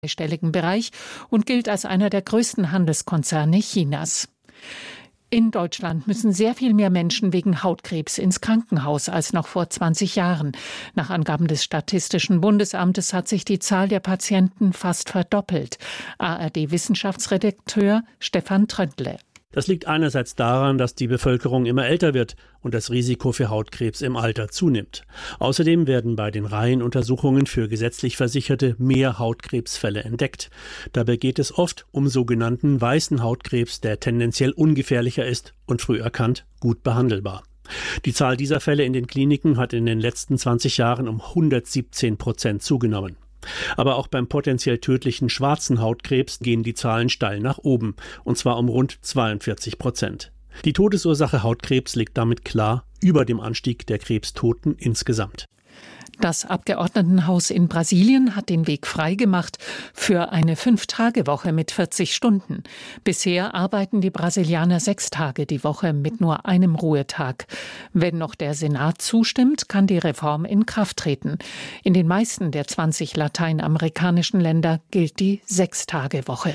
dreistelligen Bereich und gilt als einer der größten Handelskonzerne Chinas. In Deutschland müssen sehr viel mehr Menschen wegen Hautkrebs ins Krankenhaus als noch vor 20 Jahren. Nach Angaben des Statistischen Bundesamtes hat sich die Zahl der Patienten fast verdoppelt. ARD-Wissenschaftsredakteur Stefan Tröndle. Das liegt einerseits daran, dass die Bevölkerung immer älter wird und das Risiko für Hautkrebs im Alter zunimmt. Außerdem werden bei den Reihenuntersuchungen für gesetzlich Versicherte mehr Hautkrebsfälle entdeckt. Dabei geht es oft um sogenannten weißen Hautkrebs, der tendenziell ungefährlicher ist und früh erkannt gut behandelbar. Die Zahl dieser Fälle in den Kliniken hat in den letzten 20 Jahren um 117% zugenommen. Aber auch beim potenziell tödlichen schwarzen Hautkrebs gehen die Zahlen steil nach oben, und zwar um rund 42%. Die Todesursache Hautkrebs liegt damit klar über dem Anstieg der Krebstoten insgesamt. Das Abgeordnetenhaus in Brasilien hat den Weg freigemacht für eine 5-Tage-Woche mit 40 Stunden. Bisher arbeiten die Brasilianer 6 Tage die Woche mit nur einem Ruhetag. Wenn noch der Senat zustimmt, kann die Reform in Kraft treten. In den meisten der 20 lateinamerikanischen Länder gilt die 6-Tage-Woche.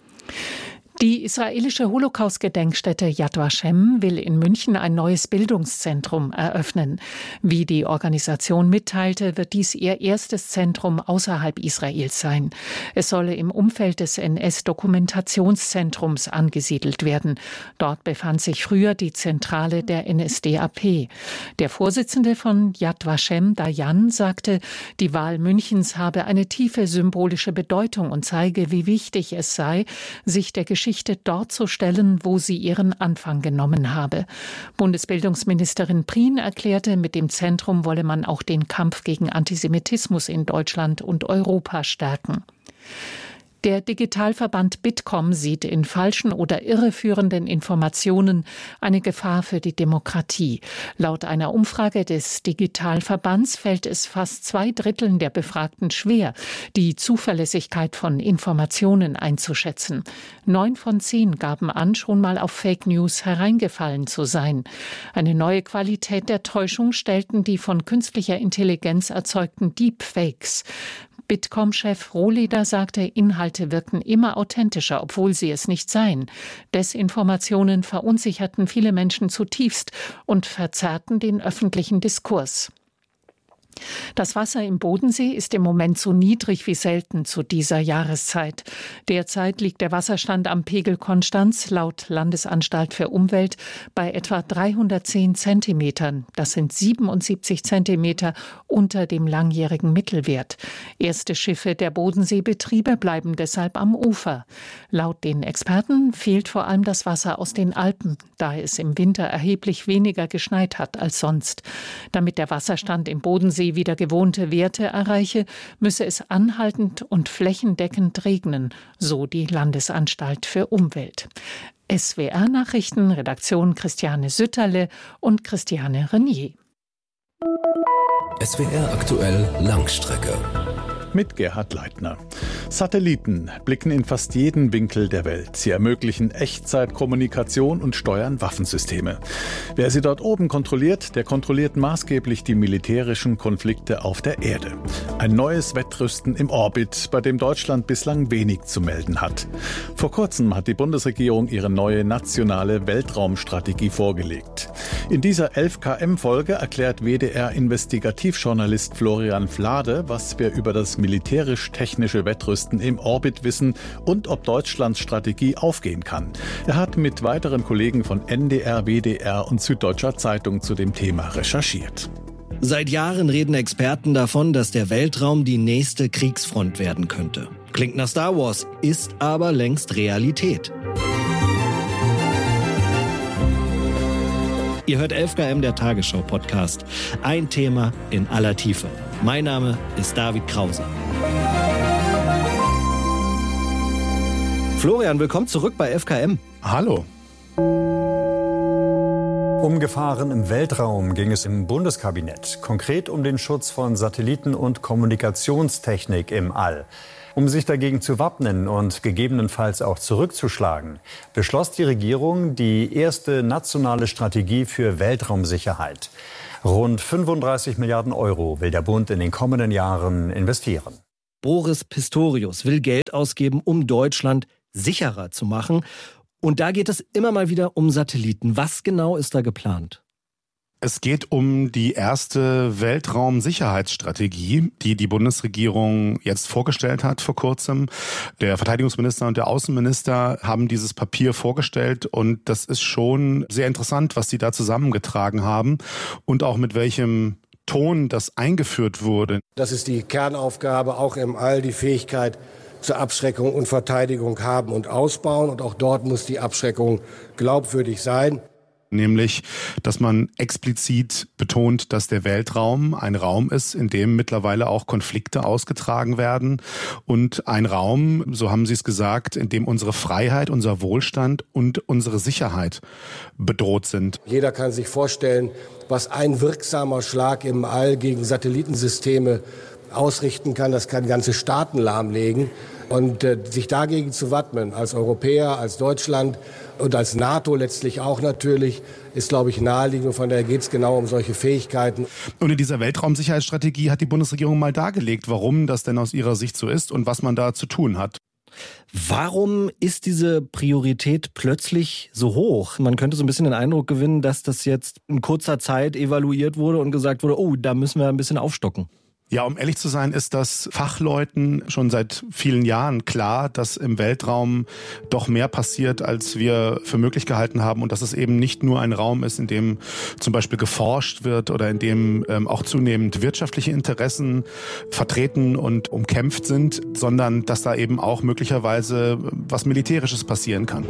Die israelische Holocaust-Gedenkstätte Yad Vashem will in München ein neues Bildungszentrum eröffnen. Wie die Organisation mitteilte, wird dies ihr erstes Zentrum außerhalb Israels sein. Es solle im Umfeld des NS-Dokumentationszentrums angesiedelt werden. Dort befand sich früher die Zentrale der NSDAP. Der Vorsitzende von Yad Vashem, Dayan, sagte, die Wahl Münchens habe eine tiefe symbolische Bedeutung und zeige, wie wichtig es sei, sich der Geschichte dort zu stellen, wo sie ihren Anfang genommen habe. Bundesbildungsministerin Prien erklärte, mit dem Zentrum wolle man auch den Kampf gegen Antisemitismus in Deutschland und Europa stärken. Der Digitalverband Bitkom sieht in falschen oder irreführenden Informationen eine Gefahr für die Demokratie. Laut einer Umfrage des Digitalverbands fällt es fast 2/3 der Befragten schwer, die Zuverlässigkeit von Informationen einzuschätzen. 9 von 10 gaben an, schon mal auf Fake News hereingefallen zu sein. Eine neue Qualität der Täuschung stellten die von künstlicher Intelligenz erzeugten Deepfakes. Bitkom-Chef Rohleder sagte, Inhalte wirkten immer authentischer, obwohl sie es nicht seien. Desinformationen verunsicherten viele Menschen zutiefst und verzerrten den öffentlichen Diskurs. Das Wasser im Bodensee ist im Moment so niedrig wie selten zu dieser Jahreszeit. Derzeit liegt der Wasserstand am Pegel Konstanz laut Landesanstalt für Umwelt bei etwa 310 Zentimetern. Das sind 77 Zentimeter unter dem langjährigen Mittelwert. Erste Schiffe der Bodenseebetriebe bleiben deshalb am Ufer. Laut den Experten fehlt vor allem das Wasser aus den Alpen, da es im Winter erheblich weniger geschneit hat als sonst. Damit der Wasserstand im Bodensee wieder gewohnte Werte erreiche, müsse es anhaltend und flächendeckend regnen, so die Landesanstalt für Umwelt. SWR-Nachrichten, Redaktion Christiane Sütterle und Christiane Renier. SWR aktuell Langstrecke. Mit Gerhard Leitner. Satelliten blicken in fast jeden Winkel der Welt. Sie ermöglichen Echtzeitkommunikation und steuern Waffensysteme. Wer sie dort oben kontrolliert, der kontrolliert maßgeblich die militärischen Konflikte auf der Erde. Ein neues Wettrüsten im Orbit, bei dem Deutschland bislang wenig zu melden hat. Vor kurzem hat die Bundesregierung ihre neue nationale Weltraumstrategie vorgelegt. In dieser 11KM-Folge erklärt WDR-Investigativjournalist Florian Flade, was wir über das militärisch-technische Wettrüsten im Orbit wissen und ob Deutschlands Strategie aufgehen kann. Er hat mit weiteren Kollegen von NDR, WDR und Süddeutscher Zeitung zu dem Thema recherchiert. Seit Jahren reden Experten davon, dass der Weltraum die nächste Kriegsfront werden könnte. Klingt nach Star Wars, ist aber längst Realität. Ihr hört 11KM, der Tagesschau-Podcast. Ein Thema in aller Tiefe. Mein Name ist David Krause. Florian, willkommen zurück bei 11KM. Hallo. Um Gefahren im Weltraum ging es im Bundeskabinett. Konkret um den Schutz von Satelliten und Kommunikationstechnik im All. Um sich dagegen zu wappnen und gegebenenfalls auch zurückzuschlagen, beschloss die Regierung die erste nationale Strategie für Weltraumsicherheit. Rund 35 Milliarden Euro will der Bund in den kommenden Jahren investieren. Boris Pistorius will Geld ausgeben, um Deutschland sicherer zu machen. Und da geht es immer mal wieder um Satelliten. Was genau ist da geplant? Es geht um die erste Weltraumsicherheitsstrategie, die die Bundesregierung jetzt vorgestellt hat vor kurzem. Der Verteidigungsminister und der Außenminister haben dieses Papier vorgestellt und das ist schon sehr interessant, was sie da zusammengetragen haben und auch mit welchem Ton das eingeführt wurde. Das ist die Kernaufgabe, auch im All die Fähigkeit zur Abschreckung und Verteidigung haben und ausbauen. Und auch dort muss die Abschreckung glaubwürdig sein. Nämlich, dass man explizit betont, dass der Weltraum ein Raum ist, in dem mittlerweile auch Konflikte ausgetragen werden und ein Raum, so haben Sie es gesagt, in dem unsere Freiheit, unser Wohlstand und unsere Sicherheit bedroht sind. Jeder kann sich vorstellen, was ein wirksamer Schlag im All gegen Satellitensysteme ausrichten kann. Das kann ganze Staaten lahmlegen. Und sich dagegen zu wappnen, als Europäer, als Deutschland und als NATO letztlich auch natürlich, ist, glaube ich, naheliegend. Und von daher geht es genau um solche Fähigkeiten. Und in dieser Weltraumsicherheitsstrategie hat die Bundesregierung mal dargelegt, warum das denn aus ihrer Sicht so ist und was man da zu tun hat. Warum ist diese Priorität plötzlich so hoch? Man könnte so ein bisschen den Eindruck gewinnen, dass das jetzt in kurzer Zeit evaluiert wurde und gesagt wurde, oh, da müssen wir ein bisschen aufstocken. Ja, um ehrlich zu sein, ist das Fachleuten schon seit vielen Jahren klar, dass im Weltraum doch mehr passiert, als wir für möglich gehalten haben und dass es eben nicht nur ein Raum ist, in dem zum Beispiel geforscht wird oder in dem auch zunehmend wirtschaftliche Interessen vertreten und umkämpft sind, sondern dass da eben auch möglicherweise was Militärisches passieren kann.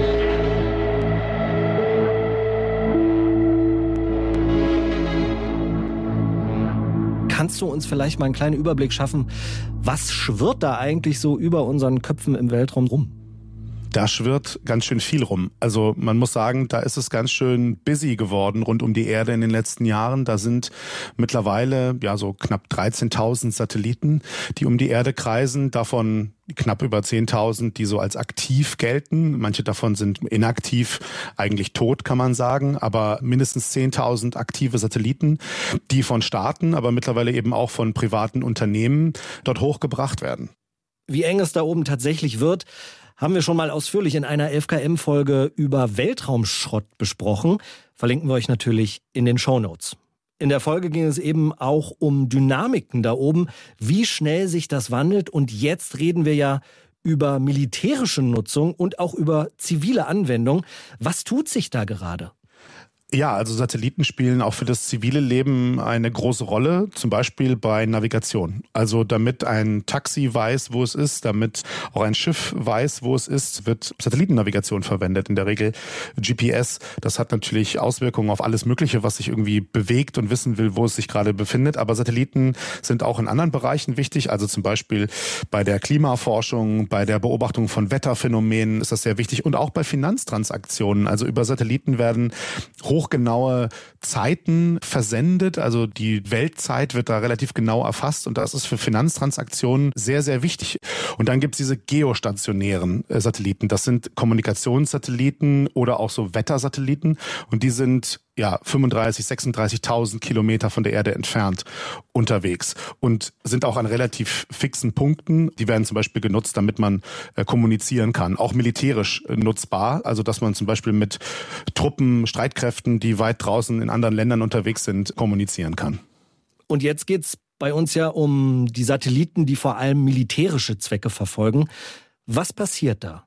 Kannst du uns vielleicht mal einen kleinen Überblick schaffen, was schwirrt da eigentlich so über unseren Köpfen im Weltraum rum? Da schwirrt ganz schön viel rum. Also man muss sagen, da ist es ganz schön busy geworden rund um die Erde in den letzten Jahren. Da sind mittlerweile so knapp 13.000 Satelliten, die um die Erde kreisen. Davon knapp über 10.000, die so als aktiv gelten. Manche davon sind inaktiv, eigentlich tot, kann man sagen. Aber mindestens 10.000 aktive Satelliten, die von Staaten, aber mittlerweile eben auch von privaten Unternehmen dort hochgebracht werden. Wie eng es da oben tatsächlich wird, haben wir schon mal ausführlich in einer 11KM-Folge über Weltraumschrott besprochen. Verlinken wir euch natürlich in den Shownotes. In der Folge ging es eben auch um Dynamiken da oben, wie schnell sich das wandelt. Und jetzt reden wir ja über militärische Nutzung und auch über zivile Anwendung. Was tut sich da gerade? Ja, also Satelliten spielen auch für das zivile Leben eine große Rolle, zum Beispiel bei Navigation. Also damit ein Taxi weiß, wo es ist, damit auch ein Schiff weiß, wo es ist, wird Satellitennavigation verwendet, in der Regel GPS. Das hat natürlich Auswirkungen auf alles Mögliche, was sich irgendwie bewegt und wissen will, wo es sich gerade befindet. Aber Satelliten sind auch in anderen Bereichen wichtig, also zum Beispiel bei der Klimaforschung, bei der Beobachtung von Wetterphänomenen ist das sehr wichtig und auch bei Finanztransaktionen. Also über Satelliten werden hochgenaue Zeiten versendet, also die Weltzeit wird da relativ genau erfasst und das ist für Finanztransaktionen sehr, sehr wichtig. Und dann gibt es diese geostationären Satelliten, das sind Kommunikationssatelliten oder auch so Wettersatelliten und die sind 35.000, 36.000 Kilometer von der Erde entfernt unterwegs und sind auch an relativ fixen Punkten. Die werden zum Beispiel genutzt, damit man kommunizieren kann, auch militärisch nutzbar. Also dass man zum Beispiel mit Truppen, Streitkräften, die weit draußen in anderen Ländern unterwegs sind, kommunizieren kann. Und jetzt geht's bei uns ja um die Satelliten, die vor allem militärische Zwecke verfolgen. Was passiert da?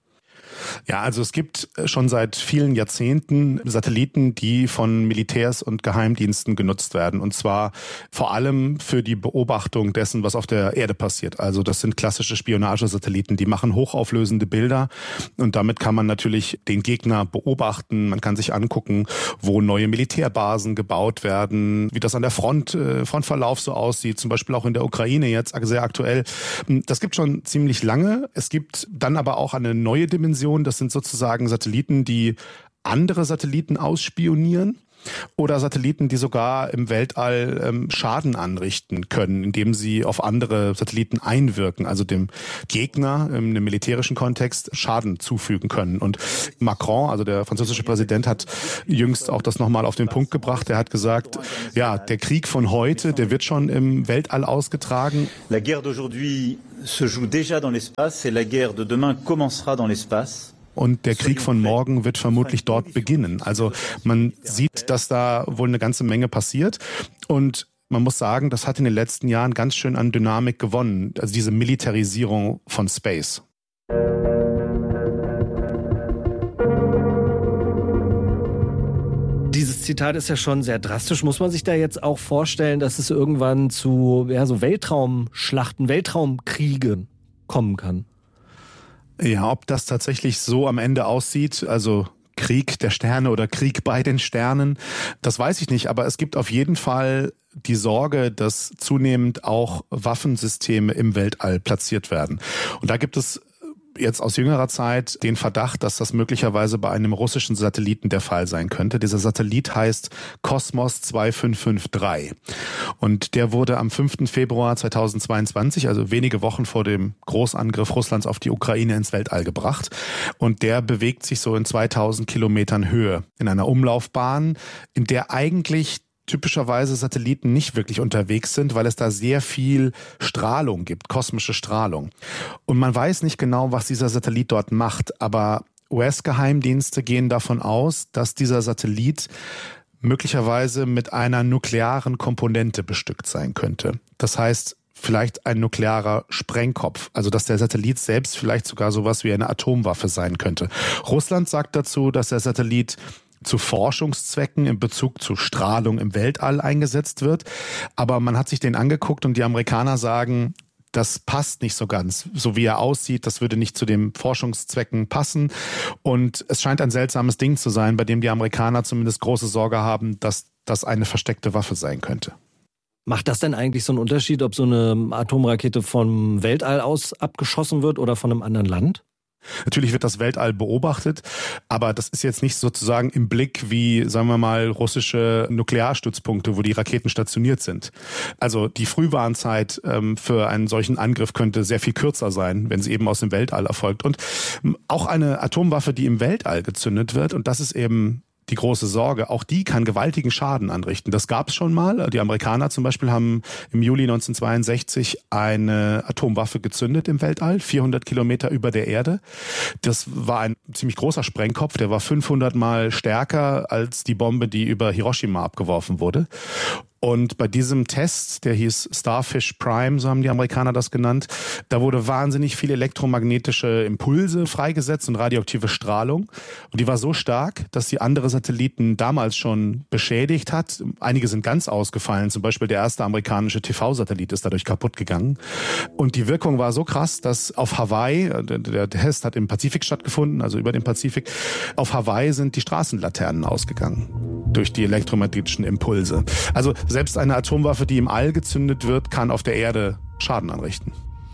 Ja, also es gibt schon seit vielen Jahrzehnten Satelliten, die von Militärs und Geheimdiensten genutzt werden. Und zwar vor allem für die Beobachtung dessen, was auf der Erde passiert. Also das sind klassische Spionagesatelliten, die machen hochauflösende Bilder. Und damit kann man natürlich den Gegner beobachten. Man kann sich angucken, wo neue Militärbasen gebaut werden, wie das an der Frontverlauf so aussieht. Zum Beispiel auch in der Ukraine jetzt sehr aktuell. Das gibt schon ziemlich lange. Es gibt dann aber auch eine neue Dimension. Das sind sozusagen Satelliten, die andere Satelliten ausspionieren. oder Satelliten, die sogar im Weltall Schaden anrichten können, indem sie auf andere Satelliten einwirken, also dem Gegner im militärischen Kontext Schaden zufügen können. Und Macron, also der französische Präsident, hat jüngst auch das nochmal auf den Punkt gebracht. Er hat gesagt, ja, der Krieg von heute, der wird schon im Weltall ausgetragen. La guerre d'aujourd'hui se joue déjà dans l'espace et la guerre de demain commencera dans l'espace. Und der Krieg von morgen wird vermutlich dort beginnen. Also man sieht, dass da wohl eine ganze Menge passiert. Und man muss sagen, das hat in den letzten Jahren ganz schön an Dynamik gewonnen. Also diese Militarisierung von Space. Dieses Zitat ist ja schon sehr drastisch. Muss man sich da jetzt auch vorstellen, dass es irgendwann zu so Weltraumschlachten, Weltraumkriegen kommen kann? Ja, ob das tatsächlich so am Ende aussieht, also Krieg der Sterne oder Krieg bei den Sternen, das weiß ich nicht. Aber es gibt auf jeden Fall die Sorge, dass zunehmend auch Waffensysteme im Weltall platziert werden. Und da gibt es jetzt aus jüngerer Zeit den Verdacht, dass das möglicherweise bei einem russischen Satelliten der Fall sein könnte. Dieser Satellit heißt Kosmos 2553 und der wurde am 5. Februar 2022, also wenige Wochen vor dem Großangriff Russlands auf die Ukraine, ins Weltall gebracht und der bewegt sich so in 2000 Kilometern Höhe in einer Umlaufbahn, in der eigentlich typischerweise Satelliten nicht wirklich unterwegs sind, weil es da sehr viel Strahlung gibt, kosmische Strahlung. Und man weiß nicht genau, was dieser Satellit dort macht, aber US-Geheimdienste gehen davon aus, dass dieser Satellit möglicherweise mit einer nuklearen Komponente bestückt sein könnte. Das heißt, vielleicht ein nuklearer Sprengkopf, also dass der Satellit selbst vielleicht sogar sowas wie eine Atomwaffe sein könnte. Russland sagt dazu, dass der Satellit zu Forschungszwecken in Bezug zu Strahlung im Weltall eingesetzt wird. Aber man hat sich den angeguckt und die Amerikaner sagen, das passt nicht so ganz. So wie er aussieht, das würde nicht zu den Forschungszwecken passen. Und es scheint ein seltsames Ding zu sein, bei dem die Amerikaner zumindest große Sorge haben, dass das eine versteckte Waffe sein könnte. Macht das denn eigentlich so einen Unterschied, ob so eine Atomrakete vom Weltall aus abgeschossen wird oder von einem anderen Land? Natürlich wird das Weltall beobachtet, aber das ist jetzt nicht sozusagen im Blick wie, sagen wir mal, russische Nuklearstützpunkte, wo die Raketen stationiert sind. Also die Frühwarnzeit für einen solchen Angriff könnte sehr viel kürzer sein, wenn sie eben aus dem Weltall erfolgt. Und auch eine Atomwaffe, die im Weltall gezündet wird, und das ist eben die große Sorge, auch die kann gewaltigen Schaden anrichten. Das gab es schon mal. Die Amerikaner zum Beispiel haben im Juli 1962 eine Atomwaffe gezündet im Weltall, 400 Kilometer über der Erde. Das war ein ziemlich großer Sprengkopf, der war 500 Mal stärker als die Bombe, die über Hiroshima abgeworfen wurde. Und bei diesem Test, der hieß Starfish Prime, so haben die Amerikaner das genannt, da wurde wahnsinnig viel elektromagnetische Impulse freigesetzt und radioaktive Strahlung. Und die war so stark, dass sie andere Satelliten damals schon beschädigt hat. Einige sind ganz ausgefallen, zum Beispiel der erste amerikanische TV-Satellit ist dadurch kaputt gegangen. Und die Wirkung war so krass, dass auf Hawaii, der Test hat im Pazifik stattgefunden, also über dem Pazifik, auf Hawaii sind die Straßenlaternen ausgegangen durch die elektromagnetischen Impulse. Also selbst eine Atomwaffe, die im All gezündet wird, kann auf der Erde Schaden anrichten.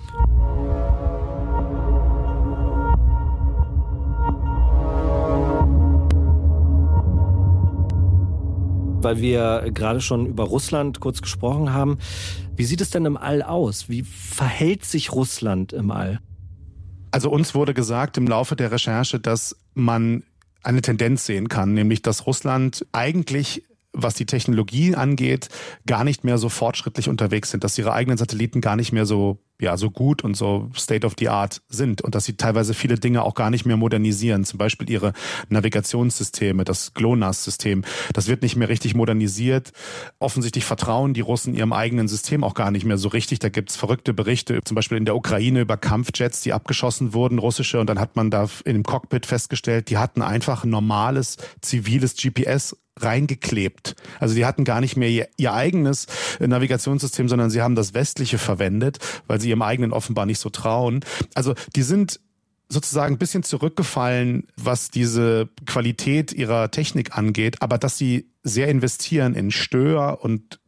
Weil wir gerade schon über Russland kurz gesprochen haben. Wie sieht es denn im All aus? Wie verhält sich Russland im All? Also uns wurde gesagt im Laufe der Recherche, dass man eine Tendenz sehen kann, nämlich dass Russland eigentlich, was die Technologie angeht, gar nicht mehr so fortschrittlich unterwegs sind, dass ihre eigenen Satelliten gar nicht mehr so gut und so state of the art sind und dass sie teilweise viele Dinge auch gar nicht mehr modernisieren. Zum Beispiel ihre Navigationssysteme, das GLONASS-System, das wird nicht mehr richtig modernisiert. Offensichtlich vertrauen die Russen ihrem eigenen System auch gar nicht mehr so richtig. Da gibt's verrückte Berichte, zum Beispiel in der Ukraine über Kampfjets, die abgeschossen wurden, russische, und dann hat man da in dem Cockpit festgestellt, die hatten einfach ein normales, ziviles GPS reingeklebt. Also die hatten gar nicht mehr ihr eigenes Navigationssystem, sondern sie haben das westliche verwendet, weil sie ihrem eigenen offenbar nicht so trauen. Also die sind sozusagen ein bisschen zurückgefallen, was diese Qualität ihrer Technik angeht, aber dass sie sehr investieren in Stör- und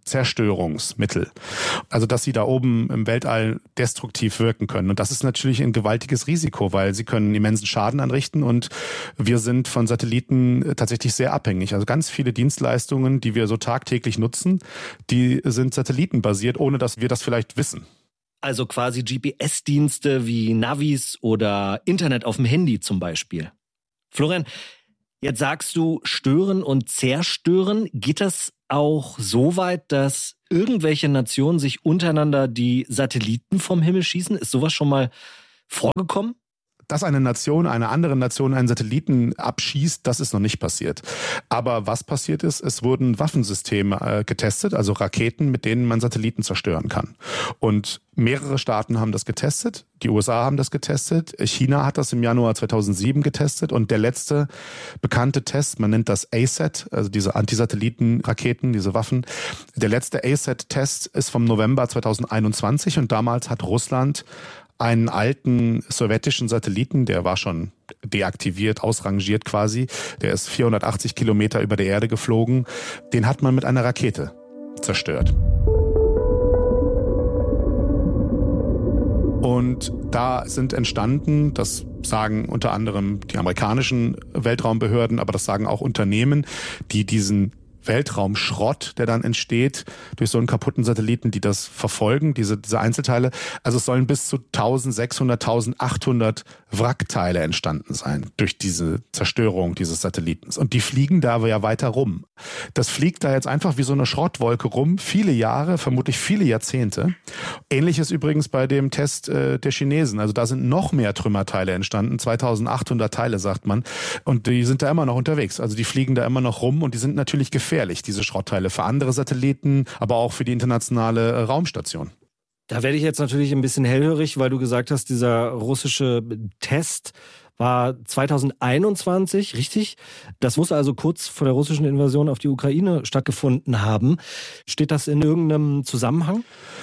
Zerstörungsmittel. Also dass sie da oben im Weltall destruktiv wirken können. Und das ist natürlich ein gewaltiges Risiko, weil sie können immensen Schaden anrichten und wir sind von Satelliten tatsächlich sehr abhängig. Also ganz viele Dienstleistungen, die wir so tagtäglich nutzen, die sind satellitenbasiert, ohne dass wir das vielleicht wissen. Also quasi GPS-Dienste wie Navis oder Internet auf dem Handy zum Beispiel. Florian, jetzt sagst du stören und zerstören. Geht das auch so weit, dass irgendwelche Nationen sich untereinander die Satelliten vom Himmel schießen? Ist sowas schon mal vorgekommen? Dass eine Nation, eine andere Nation einen Satelliten abschießt, das ist noch nicht passiert. Aber was passiert ist, es wurden Waffensysteme getestet, also Raketen, mit denen man Satelliten zerstören kann. Und mehrere Staaten haben das getestet. Die USA haben das getestet. China hat das im Januar 2007 getestet. Und der letzte bekannte Test, man nennt das ASAT, also diese Antisatelliten-Raketen, diese Waffen. Der letzte ASAT-Test ist vom November 2021 und damals hat Russland einen alten sowjetischen Satelliten, der war schon deaktiviert, ausrangiert quasi. Der ist 480 Kilometer über der Erde geflogen. Den hat man mit einer Rakete zerstört. Und da sind entstanden, das sagen unter anderem die amerikanischen Weltraumbehörden, aber das sagen auch Unternehmen, die diesen Weltraumschrott, der dann entsteht durch so einen kaputten Satelliten, die das verfolgen, diese Einzelteile. Also es sollen bis zu 1600, 1800 Wrackteile entstanden sein durch diese Zerstörung dieses Satellitens. Und die fliegen da ja weiter rum. Das fliegt da jetzt einfach wie so eine Schrottwolke rum, viele Jahre, vermutlich viele Jahrzehnte. Ähnliches übrigens bei dem Test der Chinesen. Also da sind noch mehr Trümmerteile entstanden, 2800 Teile, sagt man. Und die sind da immer noch unterwegs. Also die fliegen da immer noch rum und die sind natürlich gefährlich, diese Schrottteile, für andere Satelliten, aber auch für die internationale Raumstation. Da werde ich jetzt natürlich ein bisschen hellhörig, weil du gesagt hast, dieser russische Test war 2021, richtig? Das muss also kurz vor der russischen Invasion auf die Ukraine stattgefunden haben. Steht das in irgendeinem Zusammenhang?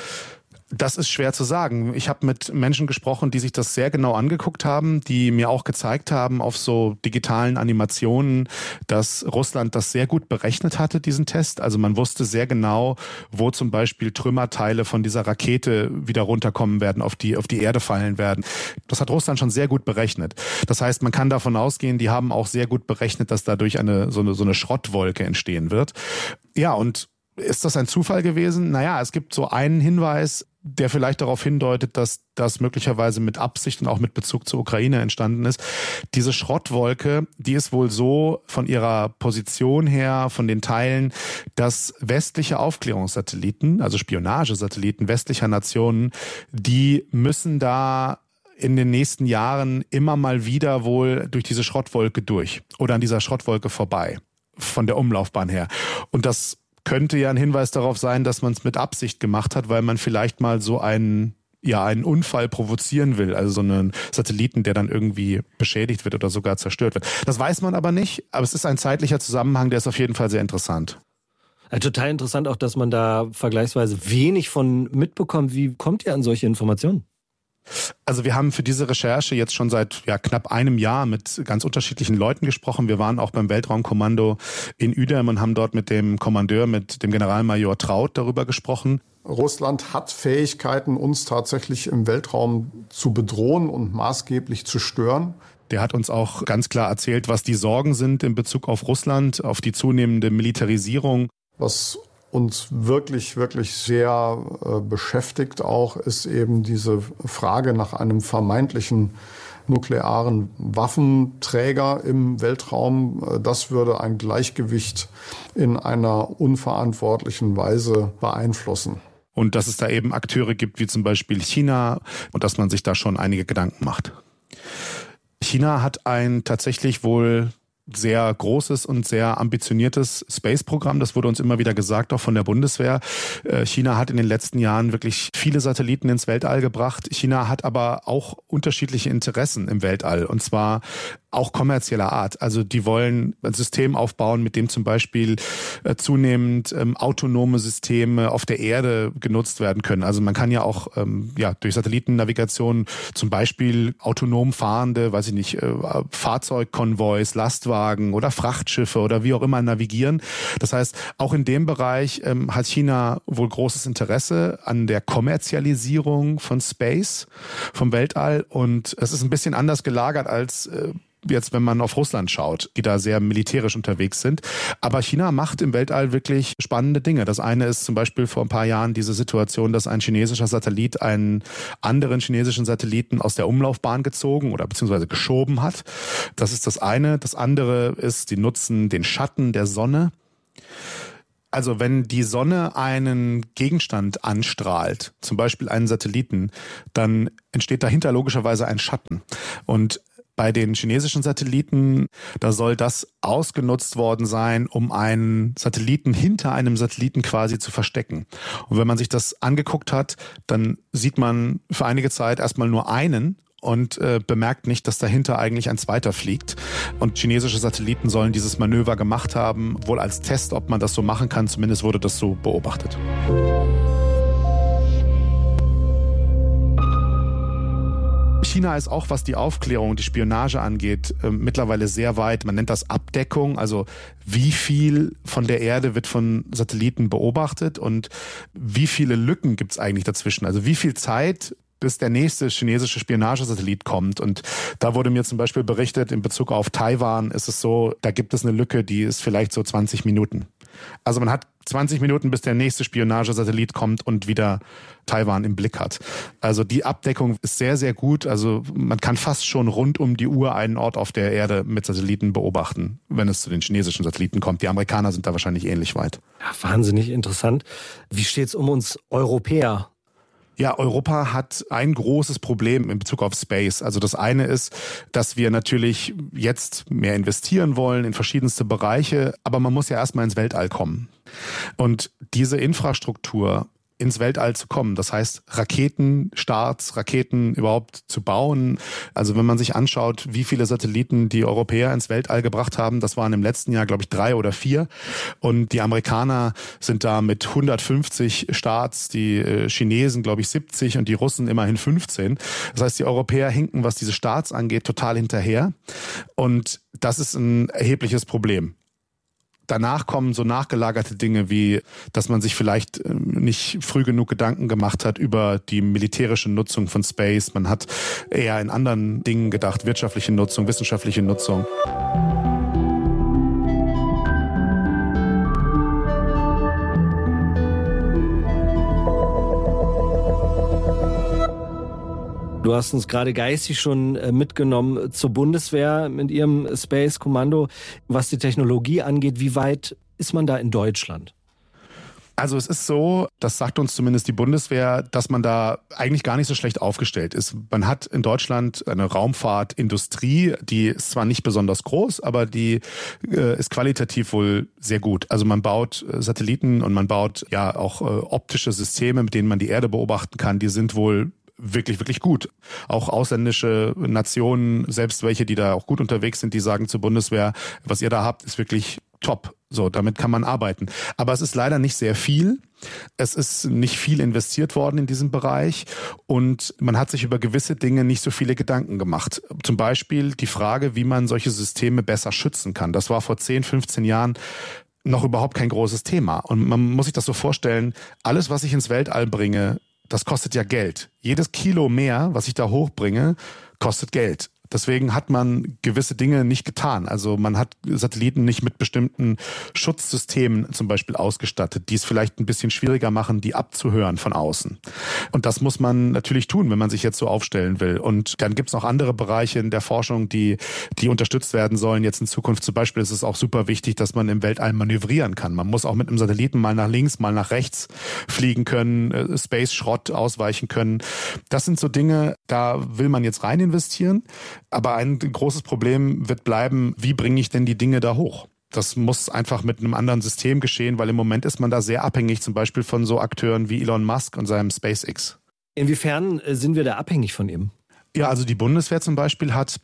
Das ist schwer zu sagen. Ich habe mit Menschen gesprochen, die sich das sehr genau angeguckt haben, die mir auch gezeigt haben auf so digitalen Animationen, dass Russland das sehr gut berechnet hatte, diesen Test. Also man wusste sehr genau, wo zum Beispiel Trümmerteile von dieser Rakete wieder runterkommen werden, auf die Erde fallen werden. Das hat Russland schon sehr gut berechnet. Das heißt, man kann davon ausgehen, die haben auch sehr gut berechnet, dass dadurch so eine Schrottwolke entstehen wird. Ja, und ist das ein Zufall gewesen? Naja, es gibt so einen Hinweis, der vielleicht darauf hindeutet, dass das möglicherweise mit Absicht und auch mit Bezug zur Ukraine entstanden ist. Diese Schrottwolke, die ist wohl so von ihrer Position her, von den Teilen, dass westliche Aufklärungssatelliten, also Spionagesatelliten westlicher Nationen, die müssen da in den nächsten Jahren immer mal wieder wohl durch diese Schrottwolke durch oder an dieser Schrottwolke vorbei, von der Umlaufbahn her. Und das könnte ja ein Hinweis darauf sein, dass man es mit Absicht gemacht hat, weil man vielleicht mal so einen Unfall provozieren will, also so einen Satelliten, der dann irgendwie beschädigt wird oder sogar zerstört wird. Das weiß man aber nicht, aber es ist ein zeitlicher Zusammenhang, der ist auf jeden Fall sehr interessant. Ja, total interessant auch, dass man da vergleichsweise wenig von mitbekommt. Wie kommt ihr an solche Informationen? Also wir haben für diese Recherche jetzt schon seit knapp einem Jahr mit ganz unterschiedlichen Leuten gesprochen. Wir waren auch beim Weltraumkommando in Uedem und haben dort mit dem Kommandeur, mit dem Generalmajor Traut darüber gesprochen. Russland hat Fähigkeiten, uns tatsächlich im Weltraum zu bedrohen und maßgeblich zu stören. Der hat uns auch ganz klar erzählt, was die Sorgen sind in Bezug auf Russland, auf die zunehmende Militarisierung. Was uns wirklich, wirklich sehr beschäftigt auch, ist eben diese Frage nach einem vermeintlichen nuklearen Waffenträger im Weltraum. Das würde ein Gleichgewicht in einer unverantwortlichen Weise beeinflussen. Und dass es da eben Akteure gibt, wie zum Beispiel China, und dass man sich da schon einige Gedanken macht. China hat ein tatsächlich wohl sehr großes und sehr ambitioniertes Space-Programm. Das wurde uns immer wieder gesagt, auch von der Bundeswehr. China hat in den letzten Jahren wirklich viele Satelliten ins Weltall gebracht. China hat aber auch unterschiedliche Interessen im Weltall. Und zwar auch kommerzieller Art. Also die wollen ein System aufbauen, mit dem zum Beispiel zunehmend autonome Systeme auf der Erde genutzt werden können. Also man kann ja auch durch Satellitennavigation zum Beispiel autonom fahrende, Fahrzeugkonvois, Lastwagen oder Frachtschiffe oder wie auch immer navigieren. Das heißt, auch in dem Bereich hat China wohl großes Interesse an der Kommerzialisierung von Space, vom Weltall. Und es ist ein bisschen anders gelagert als jetzt, wenn man auf Russland schaut, die da sehr militärisch unterwegs sind. Aber China macht im Weltall wirklich spannende Dinge. Das eine ist zum Beispiel vor ein paar Jahren diese Situation, dass ein chinesischer Satellit einen anderen chinesischen Satelliten aus der Umlaufbahn gezogen oder beziehungsweise geschoben hat. Das ist das eine. Das andere ist, die nutzen den Schatten der Sonne. Also wenn die Sonne einen Gegenstand anstrahlt, zum Beispiel einen Satelliten, dann entsteht dahinter logischerweise ein Schatten. Und bei den chinesischen Satelliten, da soll das ausgenutzt worden sein, um einen Satelliten hinter einem Satelliten quasi zu verstecken. Und wenn man sich das angeguckt hat, dann sieht man für einige Zeit erstmal nur einen und bemerkt nicht, dass dahinter eigentlich ein zweiter fliegt. Und chinesische Satelliten sollen dieses Manöver gemacht haben, wohl als Test, ob man das so machen kann. Zumindest wurde das so beobachtet. China ist auch, was die Aufklärung und die Spionage angeht, mittlerweile sehr weit. Man nennt das Abdeckung, also wie viel von der Erde wird von Satelliten beobachtet und wie viele Lücken gibt es eigentlich dazwischen. Also wie viel Zeit, bis der nächste chinesische Spionagesatellit kommt. Und da wurde mir zum Beispiel berichtet, in Bezug auf Taiwan ist es so, da gibt es eine Lücke, die ist vielleicht so 20 Minuten. Also man hat 20 Minuten, bis der nächste Spionagesatellit kommt und wieder Taiwan im Blick hat. Also die Abdeckung ist sehr, sehr gut. Also man kann fast schon rund um die Uhr einen Ort auf der Erde mit Satelliten beobachten, wenn es zu den chinesischen Satelliten kommt. Die Amerikaner sind da wahrscheinlich ähnlich weit. Ja, wahnsinnig interessant. Wie steht's um uns Europäer? Ja, Europa hat ein großes Problem in Bezug auf Space. Also das eine ist, dass wir natürlich jetzt mehr investieren wollen in verschiedenste Bereiche, aber man muss ja erstmal ins Weltall kommen. Und diese Infrastruktur ins Weltall zu kommen. Das heißt, Raketenstarts, Raketen überhaupt zu bauen. Also wenn man sich anschaut, wie viele Satelliten die Europäer ins Weltall gebracht haben, das waren im letzten Jahr, glaube ich, 3 oder 4. Und die Amerikaner sind da mit 150 Starts, die Chinesen, glaube ich, 70 und die Russen immerhin 15. Das heißt, die Europäer hinken, was diese Starts angeht, total hinterher. Und das ist ein erhebliches Problem. Danach kommen so nachgelagerte Dinge wie, dass man sich vielleicht nicht früh genug Gedanken gemacht hat über die militärische Nutzung von Space. Man hat eher in anderen Dingen gedacht, wirtschaftliche Nutzung, wissenschaftliche Nutzung. Du hast uns gerade geistig schon mitgenommen zur Bundeswehr mit ihrem Space-Kommando. Was die Technologie angeht, wie weit ist man da in Deutschland? Also es ist so, das sagt uns zumindest die Bundeswehr, dass man da eigentlich gar nicht so schlecht aufgestellt ist. Man hat in Deutschland eine Raumfahrtindustrie, die ist zwar nicht besonders groß, aber die ist qualitativ wohl sehr gut. Also man baut Satelliten und man baut ja auch optische Systeme, mit denen man die Erde beobachten kann. Die sind wohl wirklich, wirklich gut. Auch ausländische Nationen, selbst welche, die da auch gut unterwegs sind, die sagen zur Bundeswehr, was ihr da habt, ist wirklich top. So, damit kann man arbeiten. Aber es ist leider nicht sehr viel. Es ist nicht viel investiert worden in diesem Bereich und man hat sich über gewisse Dinge nicht so viele Gedanken gemacht. Zum Beispiel die Frage, wie man solche Systeme besser schützen kann. Das war vor 10, 15 Jahren noch überhaupt kein großes Thema. Und man muss sich das so vorstellen, alles, was ich ins Weltall bringe, das kostet ja Geld. Jedes Kilo mehr, was ich da hochbringe, kostet Geld. Deswegen hat man gewisse Dinge nicht getan. Also man hat Satelliten nicht mit bestimmten Schutzsystemen zum Beispiel ausgestattet, die es vielleicht ein bisschen schwieriger machen, die abzuhören von außen. Und das muss man natürlich tun, wenn man sich jetzt so aufstellen will. Und dann gibt es noch andere Bereiche in der Forschung, die unterstützt werden sollen jetzt in Zukunft. Zum Beispiel ist es auch super wichtig, dass man im Weltall manövrieren kann. Man muss auch mit einem Satelliten mal nach links, mal nach rechts fliegen können, Space-Schrott ausweichen können. Das sind so Dinge, da will man jetzt rein investieren. Aber ein großes Problem wird bleiben, wie bringe ich denn die Dinge da hoch? Das muss einfach mit einem anderen System geschehen, weil im Moment ist man da sehr abhängig, zum Beispiel von so Akteuren wie Elon Musk und seinem SpaceX. Inwiefern sind wir da abhängig von ihm? Ja, also die Bundeswehr zum Beispiel hat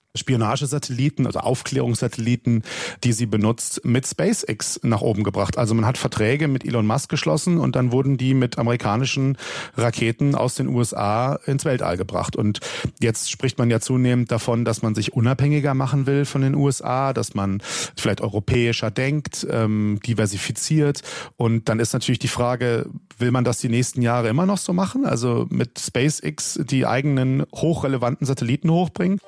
Spionagesatelliten, also Aufklärungssatelliten, die sie benutzt, mit SpaceX nach oben gebracht. Also man hat Verträge mit Elon Musk geschlossen und dann wurden die mit amerikanischen Raketen aus den USA ins Weltall gebracht. Und jetzt spricht man ja zunehmend davon, dass man sich unabhängiger machen will von den USA, dass man vielleicht europäischer denkt, diversifiziert. Und dann ist natürlich die Frage, will man das die nächsten Jahre immer noch so machen? Also mit SpaceX die eigenen hochrelevanten Satelliten hochbringen?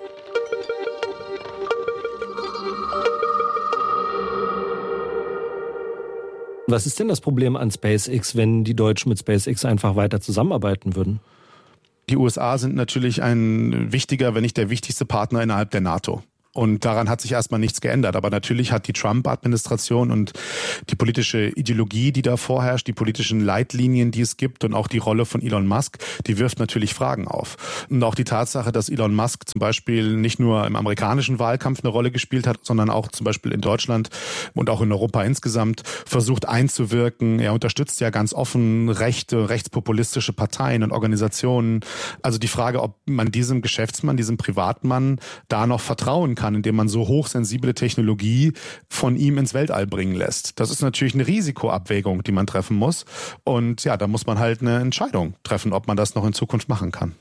Was ist denn das Problem an SpaceX, wenn die Deutschen mit SpaceX einfach weiter zusammenarbeiten würden? Die USA sind natürlich ein wichtiger, wenn nicht der wichtigste Partner innerhalb der NATO. Und daran hat sich erstmal nichts geändert. Aber natürlich hat die Trump-Administration und die politische Ideologie, die da vorherrscht, die politischen Leitlinien, die es gibt und auch die Rolle von Elon Musk, die wirft natürlich Fragen auf. Und auch die Tatsache, dass Elon Musk zum Beispiel nicht nur im amerikanischen Wahlkampf eine Rolle gespielt hat, sondern auch zum Beispiel in Deutschland und auch in Europa insgesamt versucht einzuwirken. Er unterstützt ja ganz offen rechte, rechtspopulistische Parteien und Organisationen. Also die Frage, ob man diesem Geschäftsmann, diesem Privatmann da noch vertrauen kann, indem man so hochsensible Technologie von ihm ins Weltall bringen lässt. Das ist natürlich eine Risikoabwägung, die man treffen muss. Und ja, da muss man halt eine Entscheidung treffen, ob man das noch in Zukunft machen kann.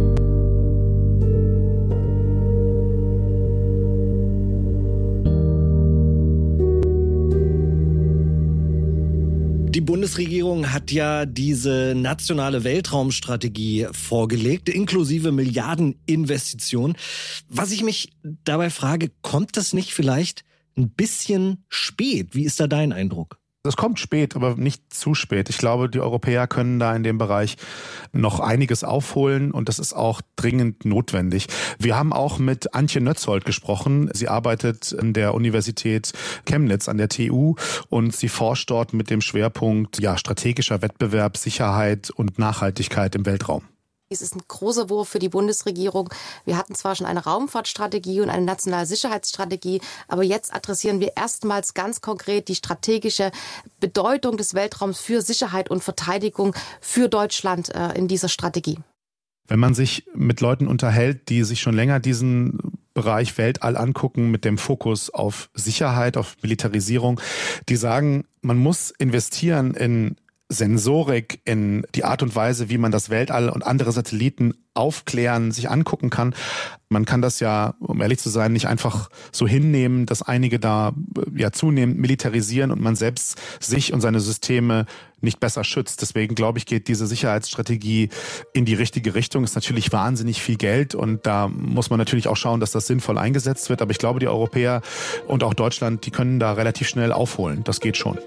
Die Bundesregierung hat ja diese nationale Weltraumstrategie vorgelegt, inklusive Milliardeninvestitionen. Was ich mich dabei frage, kommt das nicht vielleicht ein bisschen spät? Wie ist da dein Eindruck? Das kommt spät, aber nicht zu spät. Ich glaube, die Europäer können da in dem Bereich noch einiges aufholen und das ist auch dringend notwendig. Wir haben auch mit Antje Nötzold gesprochen. Sie arbeitet an der Universität Chemnitz, an der TU, und sie forscht dort mit dem Schwerpunkt strategischer Wettbewerb, Sicherheit und Nachhaltigkeit im Weltraum. Es ist ein großer Wurf für die Bundesregierung. Wir hatten zwar schon eine Raumfahrtstrategie und eine nationale Sicherheitsstrategie, aber jetzt adressieren wir erstmals ganz konkret die strategische Bedeutung des Weltraums für Sicherheit und Verteidigung für Deutschland in dieser Strategie. Wenn man sich mit Leuten unterhält, die sich schon länger diesen Bereich Weltall angucken mit dem Fokus auf Sicherheit, auf Militarisierung, die sagen, man muss investieren in Sensorik, in die Art und Weise, wie man das Weltall und andere Satelliten aufklären, sich angucken kann. Man kann das ja, um ehrlich zu sein, nicht einfach so hinnehmen, dass einige da zunehmend militarisieren und man selbst sich und seine Systeme nicht besser schützt. Deswegen glaube ich, geht diese Sicherheitsstrategie in die richtige Richtung. Ist natürlich wahnsinnig viel Geld und da muss man natürlich auch schauen, dass das sinnvoll eingesetzt wird. Aber ich glaube, die Europäer und auch Deutschland, die können da relativ schnell aufholen. Das geht schon.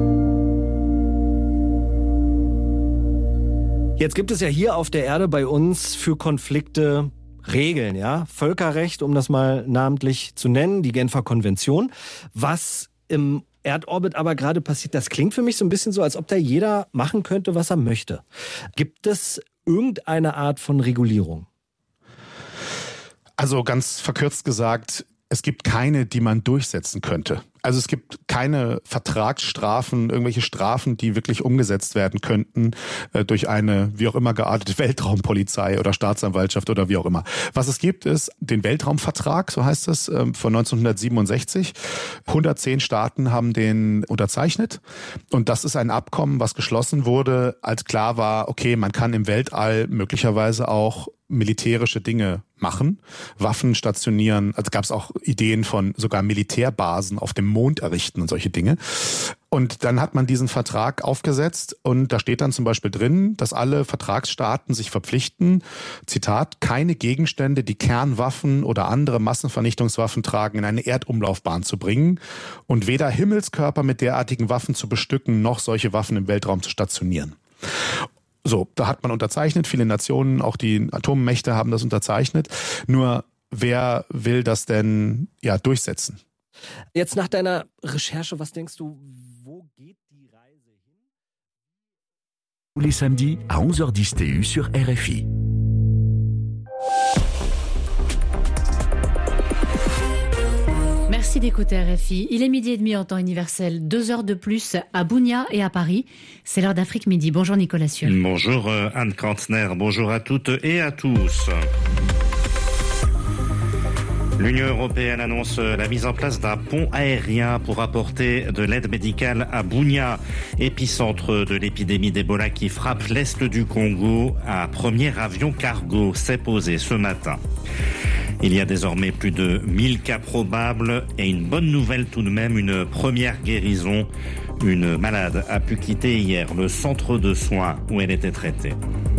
Jetzt gibt es ja hier auf der Erde bei uns für Konflikte Regeln, ja? Völkerrecht, um das mal namentlich zu nennen, die Genfer Konvention. Was im Erdorbit aber gerade passiert, das klingt für mich so ein bisschen so, als ob da jeder machen könnte, was er möchte. Gibt es irgendeine Art von Regulierung? Also ganz verkürzt gesagt, es gibt keine, die man durchsetzen könnte. Also es gibt keine Vertragsstrafen, irgendwelche Strafen, die wirklich umgesetzt werden könnten durch eine wie auch immer geartete Weltraumpolizei oder Staatsanwaltschaft oder wie auch immer. Was es gibt, ist den Weltraumvertrag, so heißt es, von 1967. 110 Staaten haben den unterzeichnet und das ist ein Abkommen, was geschlossen wurde, als klar war, okay, man kann im Weltall möglicherweise auch militärische Dinge machen, Waffen stationieren, also gab es auch Ideen von sogar Militärbasen auf dem Mond errichten und solche Dinge. Und dann hat man diesen Vertrag aufgesetzt und da steht dann zum Beispiel drin, dass alle Vertragsstaaten sich verpflichten, Zitat, keine Gegenstände, die Kernwaffen oder andere Massenvernichtungswaffen tragen, in eine Erdumlaufbahn zu bringen und weder Himmelskörper mit derartigen Waffen zu bestücken, noch solche Waffen im Weltraum zu stationieren. So, da hat man unterzeichnet, viele Nationen, auch die Atommächte haben das unterzeichnet. Nur wer will das denn durchsetzen? Jetzt nach deiner Recherche, was denkst du, wo geht die Reise hin? Tous les samedis à 11h10 TU sur RFI. Merci d'écouter RFI. Il est 12h30 en temps universel, 2 heures de plus à Bounia et à Paris. C'est l'heure d'Afrique Midi. Bonjour Nicolas Suel. Bonjour Anne Krantner, bonjour à toutes et à tous. L'Union européenne annonce la mise en place d'un pont aérien pour apporter de l'aide médicale à Bunia, épicentre de l'épidémie d'Ebola qui frappe l'est du Congo. Un premier avion cargo s'est posé ce matin. Il y a désormais plus de 1000 cas probables et une bonne nouvelle tout de même, une première guérison. Une malade a pu quitter hier le centre de soins où elle était traitée.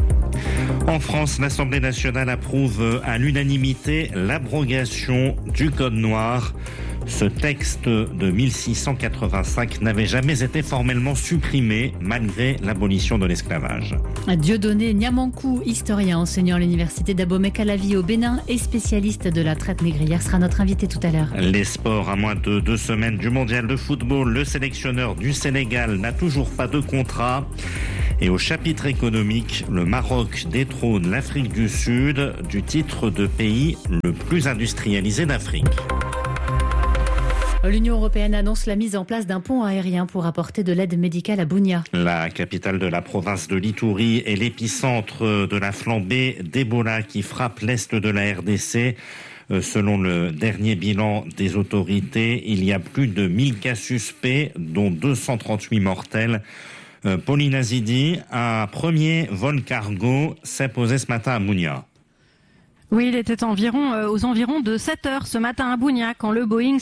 En France, l'Assemblée nationale approuve à l'unanimité l'abrogation du Code noir. Ce texte de 1685 n'avait jamais été formellement supprimé malgré l'abolition de l'esclavage. Dieudonné Niamankou, historien, enseignant à l'université d'Abomey-Calavi au Bénin et spécialiste de la traite négrière, sera notre invité tout à l'heure. Les sports, à moins de 2 semaines du mondial de football, le sélectionneur du Sénégal n'a toujours pas de contrat. Et au chapitre économique, le Maroc détrône l'Afrique du Sud du titre de pays le plus industrialisé d'Afrique. L'Union européenne annonce la mise en place d'un pont aérien pour apporter de l'aide médicale à Bunia. La capitale de la province de l'Ituri est l'épicentre de la flambée d'Ebola qui frappe l'est de la RDC. Selon le dernier bilan des autorités, il y a plus de 1000 cas suspects, dont 238 mortels. Pauline Azidi, un premier vol cargo s'est posé ce matin à Bunia. Oui, il était aux environs de 7 heures ce matin à Bunia quand le Boeing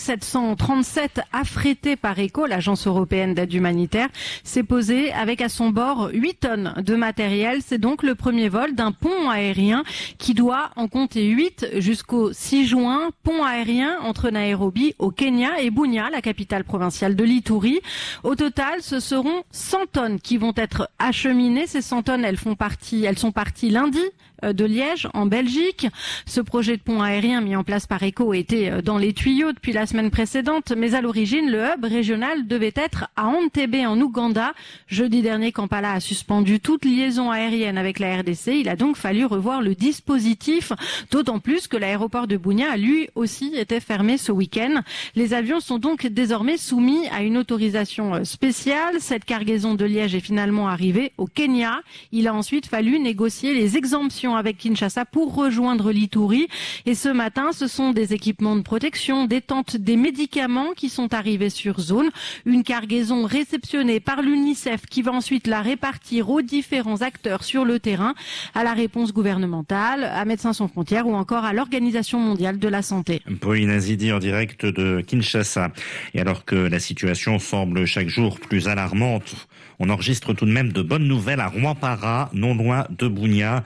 737 affrété par ECHO, l'agence européenne d'aide humanitaire, s'est posé avec à son bord 8 tonnes de matériel. C'est donc le premier vol d'un pont aérien qui doit en compter 8 jusqu'au 6 juin. Pont aérien entre Nairobi au Kenya et Bunia, la capitale provinciale de l'Ituri. Au total, ce seront 100 tonnes qui vont être acheminées. Ces 100 tonnes, elles sont parties lundi de Liège, en Belgique. Ce projet de pont aérien mis en place par ECHO était dans les tuyaux depuis la semaine précédente, mais à l'origine, le hub régional devait être à Entebbe, en Ouganda. Jeudi dernier, Kampala a suspendu toute liaison aérienne avec la RDC. Il a donc fallu revoir le dispositif, d'autant plus que l'aéroport de Bunia a lui aussi été fermé ce week-end. Les avions sont donc désormais soumis à une autorisation spéciale. Cette cargaison de Liège est finalement arrivée au Kenya. Il a ensuite fallu négocier les exemptions avec Kinshasa pour rejoindre l'Ituri. Et ce matin, ce sont des équipements de protection, des tentes, des médicaments qui sont arrivés sur zone. Une cargaison réceptionnée par l'UNICEF qui va ensuite la répartir aux différents acteurs sur le terrain, à la réponse gouvernementale, à Médecins sans frontières ou encore à l'Organisation mondiale de la santé. Pauline Azidi en direct de Kinshasa. Et alors que la situation semble chaque jour plus alarmante, on enregistre tout de même de bonnes nouvelles à Rwampara, non loin de Bunia.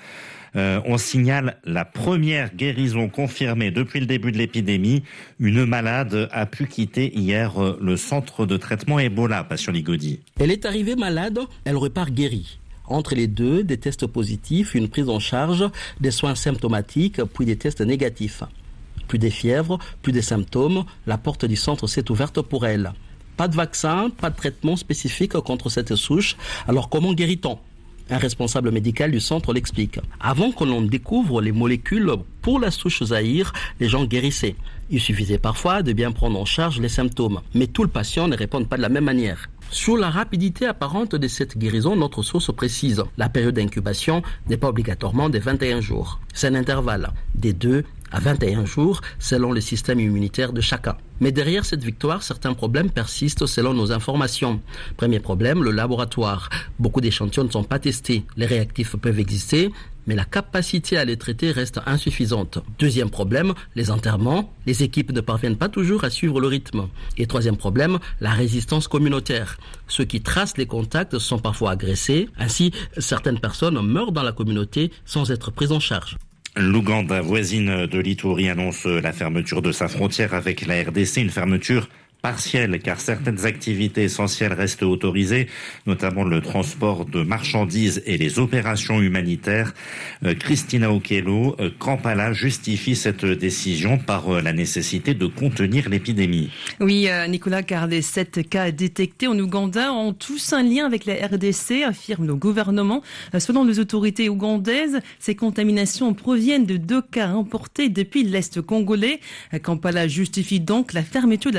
On signale la première guérison confirmée depuis le début de l'épidémie. Une malade a pu quitter hier le centre de traitement Ebola, Passion Ligodi. Elle est arrivée malade, elle repart guérie. Entre les deux, des tests positifs, une prise en charge, des soins symptomatiques, puis des tests négatifs. Plus de fièvre, plus de symptômes, la porte du centre s'est ouverte pour elle. Pas de vaccin, pas de traitement spécifique contre cette souche. Alors comment guérit-on ? Un responsable médical du centre l'explique. Avant que l'on découvre les molécules pour la souche Zaïre, les gens guérissaient. Il suffisait parfois de bien prendre en charge les symptômes. Mais tous les patients ne répondent pas de la même manière. Sur la rapidité apparente de cette guérison, notre source précise. La période d'incubation n'est pas obligatoirement de 21 jours. C'est un intervalle des 2 à 21 jours selon le système immunitaire de chacun. Mais derrière cette victoire, certains problèmes persistent selon nos informations. Premier problème, le laboratoire. Beaucoup d'échantillons ne sont pas testés. Les réactifs peuvent exister, mais la capacité à les traiter reste insuffisante. Deuxième problème, les enterrements. Les équipes ne parviennent pas toujours à suivre le rythme. Et troisième problème, la résistance communautaire. Ceux qui tracent les contacts sont parfois agressés. Ainsi, certaines personnes meurent dans la communauté sans être prises en charge. L'Ouganda, voisine de l'Ituri, annonce la fermeture de sa frontière avec la RDC, une fermeture partielle car certaines activités essentielles restent autorisées, notamment le transport de marchandises et les opérations humanitaires. Christina Okello, Kampala justifie cette décision par la nécessité de contenir l'épidémie. Oui, Nicolas, car les 7 cas détectés en Ouganda ont tous un lien avec la RDC, affirme le gouvernement. Selon les autorités ougandaises, ces contaminations proviennent de 2 cas importés depuis l'Est congolais. Kampala justifie donc la fermeture de la frontière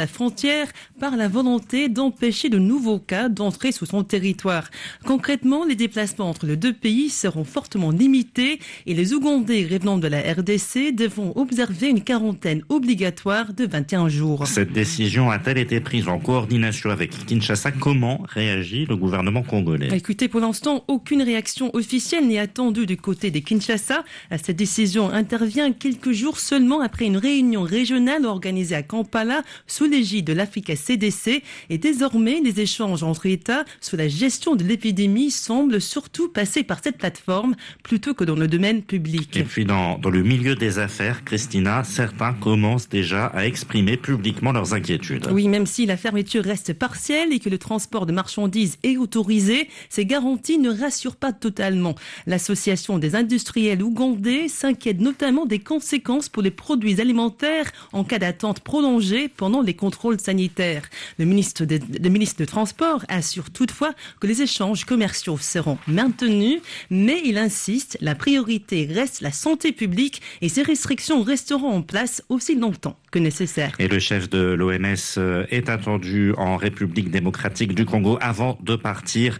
frontières par la volonté d'empêcher de nouveaux cas d'entrer sous son territoire. Concrètement, les déplacements entre les deux pays seront fortement limités et les Ougandais revenant de la RDC devront observer une quarantaine obligatoire de 21 jours. Cette décision a-t-elle été prise en coordination avec Kinshasa? Comment réagit le gouvernement congolais? Écoutez, pour l'instant, aucune réaction officielle n'est attendue du côté de Kinshasa. Cette décision intervient quelques jours seulement après une réunion régionale organisée à Kampala sous l'égide de l'Africa CDC. Et désormais, les échanges entre États sur la gestion de l'épidémie semblent surtout passer par cette plateforme plutôt que dans le domaine public. Et puis dans le milieu des affaires, Christina, certains commencent déjà à exprimer publiquement leurs inquiétudes. Oui, même si la fermeture reste partielle et que le transport de marchandises est autorisé, ces garanties ne rassurent pas totalement. L'association des industriels ougandais s'inquiète notamment des conséquences pour les produits alimentaires en cas d'attente prolongée pendant les contrôles sanitaires. Le ministre de Transport assure toutefois que les échanges commerciaux seront maintenus, mais il insiste, la priorité reste la santé publique et ces restrictions resteront en place aussi longtemps que nécessaire. Et le chef de l'OMS est attendu en République démocratique du Congo avant de partir.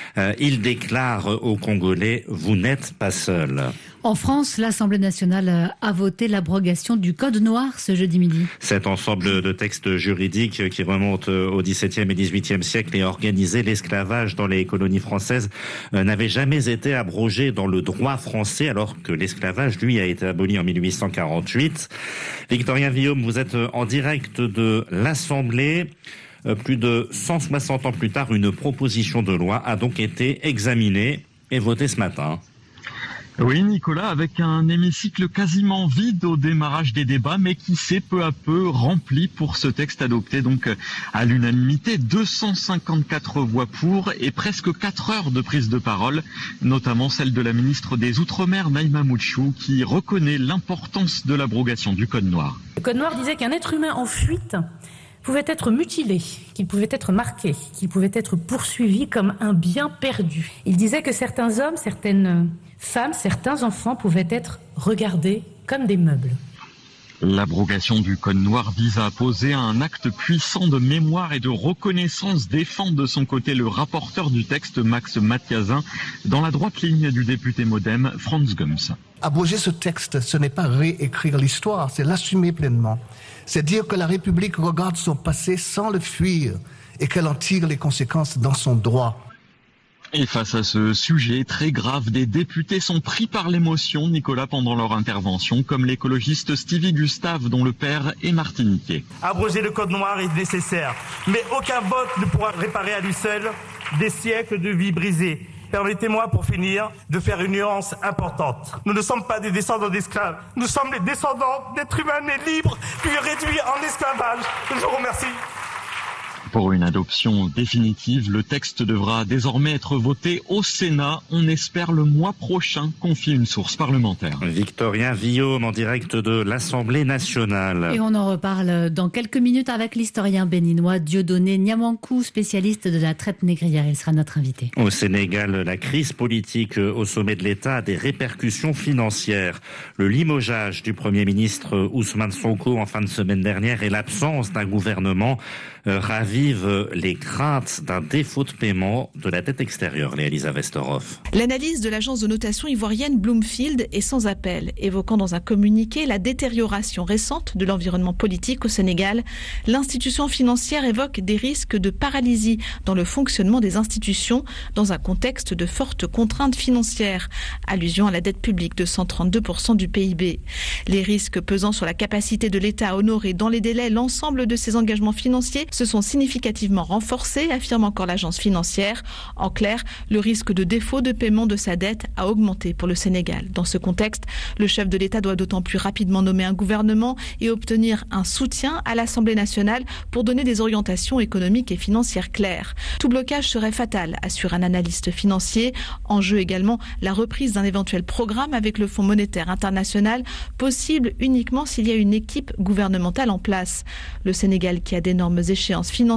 Il déclare aux Congolais, vous n'êtes pas seuls. En France, l'Assemblée nationale a voté l'abrogation du Code noir ce jeudi midi. Cet ensemble de textes juridiques qui remontent au XVIIe et XVIIIe siècle et organisé l'esclavage dans les colonies françaises n'avait jamais été abrogé dans le droit français alors que l'esclavage, lui, a été aboli en 1848. Victorien Villaume, vous êtes en direct de l'Assemblée. Plus de 160 ans plus tard, une proposition de loi a donc été examinée et votée ce matin. Oui, Nicolas, avec un hémicycle quasiment vide au démarrage des débats, mais qui s'est peu à peu rempli pour ce texte adopté donc à l'unanimité. 254 voix pour et presque 4 heures de prise de parole, notamment celle de la ministre des Outre-mer, Naïma Mouchou, qui reconnaît l'importance de l'abrogation du Code noir. Le Code noir disait qu'un être humain en fuite pouvait être mutilé, qu'il pouvait être marqué, qu'il pouvait être poursuivi comme un bien perdu. Il disait que certains hommes, certaines femmes, certains enfants pouvaient être regardés comme des meubles. L'abrogation du Code noir vise à poser un acte puissant de mémoire et de reconnaissance, défend de son côté le rapporteur du texte, Max Mathiazin, dans la droite ligne du député MoDem, Franz Gums. Abroger ce texte, ce n'est pas réécrire l'histoire, c'est l'assumer pleinement. C'est dire que la République regarde son passé sans le fuir et qu'elle en tire les conséquences dans son droit. Et face à ce sujet très grave, des députés sont pris par l'émotion, Nicolas, pendant leur intervention, comme l'écologiste Stevie Gustave, dont le père est martiniquais. Abroger le Code noir est nécessaire, mais aucun vote ne pourra réparer à lui seul des siècles de vie brisées. Permettez-moi, pour finir, de faire une nuance importante. Nous ne sommes pas des descendants d'esclaves. Nous sommes les descendants d'êtres humains nés libres, puis réduits en esclavage. Je vous remercie. Pour une adoption définitive, le texte devra désormais être voté au Sénat. On espère le mois prochain, confie une source parlementaire. Victorien Villaume en direct de l'Assemblée nationale. Et on en reparle dans quelques minutes avec l'historien béninois Dieudonné Niamankou, spécialiste de la traite négrière. Il sera notre invité. Au Sénégal, la crise politique au sommet de l'État a des répercussions financières. Le limogeage du Premier ministre Ousmane Sonko en fin de semaine dernière et l'absence d'un gouvernement ravivent les craintes d'un défaut de paiement de la dette extérieure. Elisa Vesterhoff. L'analyse de l'agence de notation ivoirienne Bloomfield est sans appel, évoquant dans un communiqué la détérioration récente de l'environnement politique au Sénégal. L'institution financière évoque des risques de paralysie dans le fonctionnement des institutions dans un contexte de fortes contraintes financières, allusion à la dette publique de 132% du PIB. Les risques pesant sur la capacité de l'État à honorer dans les délais l'ensemble de ses engagements financiers se sont significativement renforcés, affirme encore l'agence financière. En clair, le risque de défaut de paiement de sa dette a augmenté pour le Sénégal. Dans ce contexte, le chef de l'État doit d'autant plus rapidement nommer un gouvernement et obtenir un soutien à l'Assemblée nationale pour donner des orientations économiques et financières claires. Tout blocage serait fatal, assure un analyste financier. En jeu également la reprise d'un éventuel programme avec le Fonds monétaire international, possible uniquement s'il y a une équipe gouvernementale en place. Le Sénégal, qui a d'énormes échéances financières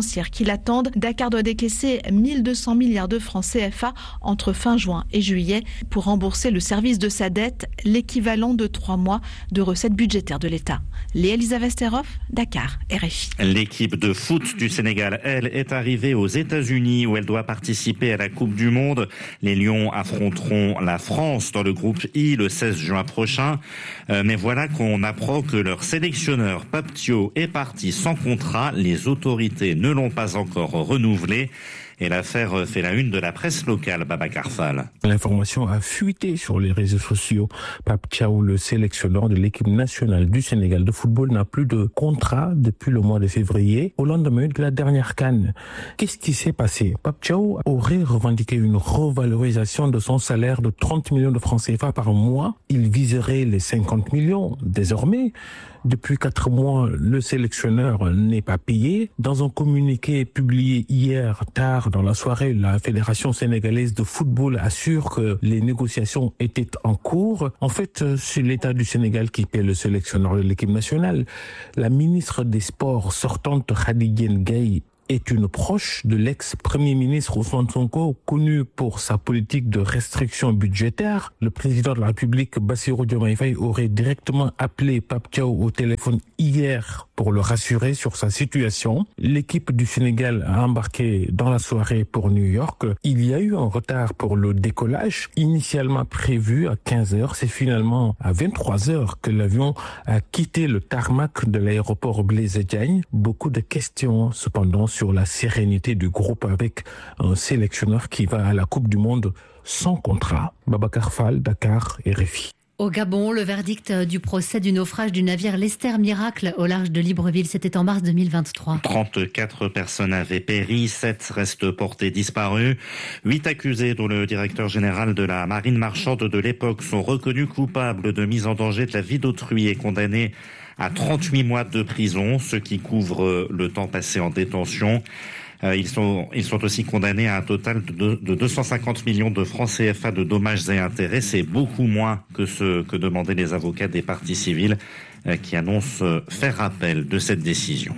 financières qui l'attendent. Dakar doit décaisser 1200 milliards de francs CFA entre fin juin et juillet pour rembourser le service de sa dette, l'équivalent de 3 mois de recettes budgétaires de l'État. Léa-Lisa Westerhoff, Dakar, RFI. L'équipe de foot du Sénégal, elle, est arrivée aux États-Unis où elle doit participer à la Coupe du Monde. Les Lions affronteront la France dans le groupe I le 16 juin prochain. Mais voilà qu'on apprend que leur sélectionneur Pape Thiaw est parti sans contrat. Les autorités ne l'ont pas encore renouvelé. Et l'affaire fait la une de la presse locale, Babacar Fall. L'information a fuité sur les réseaux sociaux. Pape Thiaw, le sélectionneur de l'équipe nationale du Sénégal de football, n'a plus de contrat depuis le mois de février, au lendemain de la dernière CAN. Qu'est-ce qui s'est passé? Pape Thiaw aurait revendiqué une revalorisation de son salaire de 30 millions de francs CFA par mois. Il viserait les 50 millions. Désormais, depuis 4 mois, le sélectionneur n'est pas payé. Dans un communiqué publié hier tard dans la soirée, la Fédération sénégalaise de football assure que les négociations étaient en cours. En fait, c'est l'État du Sénégal qui paie le sélectionneur de l'équipe nationale. La ministre des Sports sortante, Khady Diène Gaye, est une proche de l'ex-premier ministre Ousmane Sonko, connu pour sa politique de restriction budgétaire. Le président de la République, Bassirou Diomaye Faye, aurait directement appelé Pape Thiaw au téléphone hier pour le rassurer sur sa situation. L'équipe du Sénégal a embarqué dans la soirée pour New York. Il y a eu un retard pour le décollage, initialement prévu à 15h. C'est finalement à 23h que l'avion a quitté le tarmac de l'aéroport Blaise Diagne. Beaucoup de questions, cependant, sur la sérénité du groupe avec un sélectionneur qui va à la Coupe du Monde sans contrat. Babacar Fall, Dakar, RFI. Au Gabon, le verdict du procès du naufrage du navire l'Esther Miracle au large de Libreville, c'était en mars 2023. 34 personnes avaient péri, 7 restent portées disparues. 8 accusés, dont le directeur général de la marine marchande de l'époque, sont reconnus coupables de mise en danger de la vie d'autrui et condamnés à 38 mois de prison, ce qui couvre le temps passé en détention. Ils sont aussi condamnés à un total de 250 millions de francs CFA de dommages et intérêts. C'est beaucoup moins que ce que demandaient les avocats des parties civiles qui annoncent faire appel de cette décision.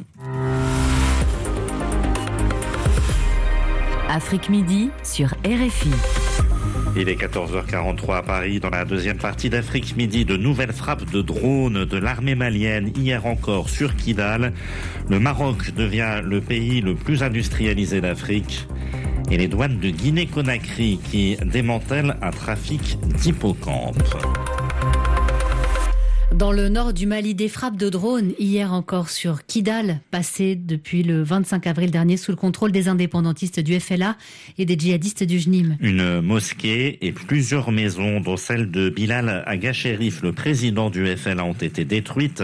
Afrique Midi sur RFI. Il est 14h43 à Paris. Dans la deuxième partie d'Afrique Midi, de nouvelles frappes de drones de l'armée malienne hier encore sur Kidal. Le Maroc devient le pays le plus industrialisé d'Afrique. Et les douanes de Guinée-Conakry qui démantèlent un trafic d'hippocampes. Dans le nord du Mali, des frappes de drones hier encore sur Kidal, passées depuis le 25 avril dernier sous le contrôle des indépendantistes du FLA et des djihadistes du JNIM. Une mosquée et plusieurs maisons, dont celle de Bilal Aga Cherif, le président du FLA, ont été détruites.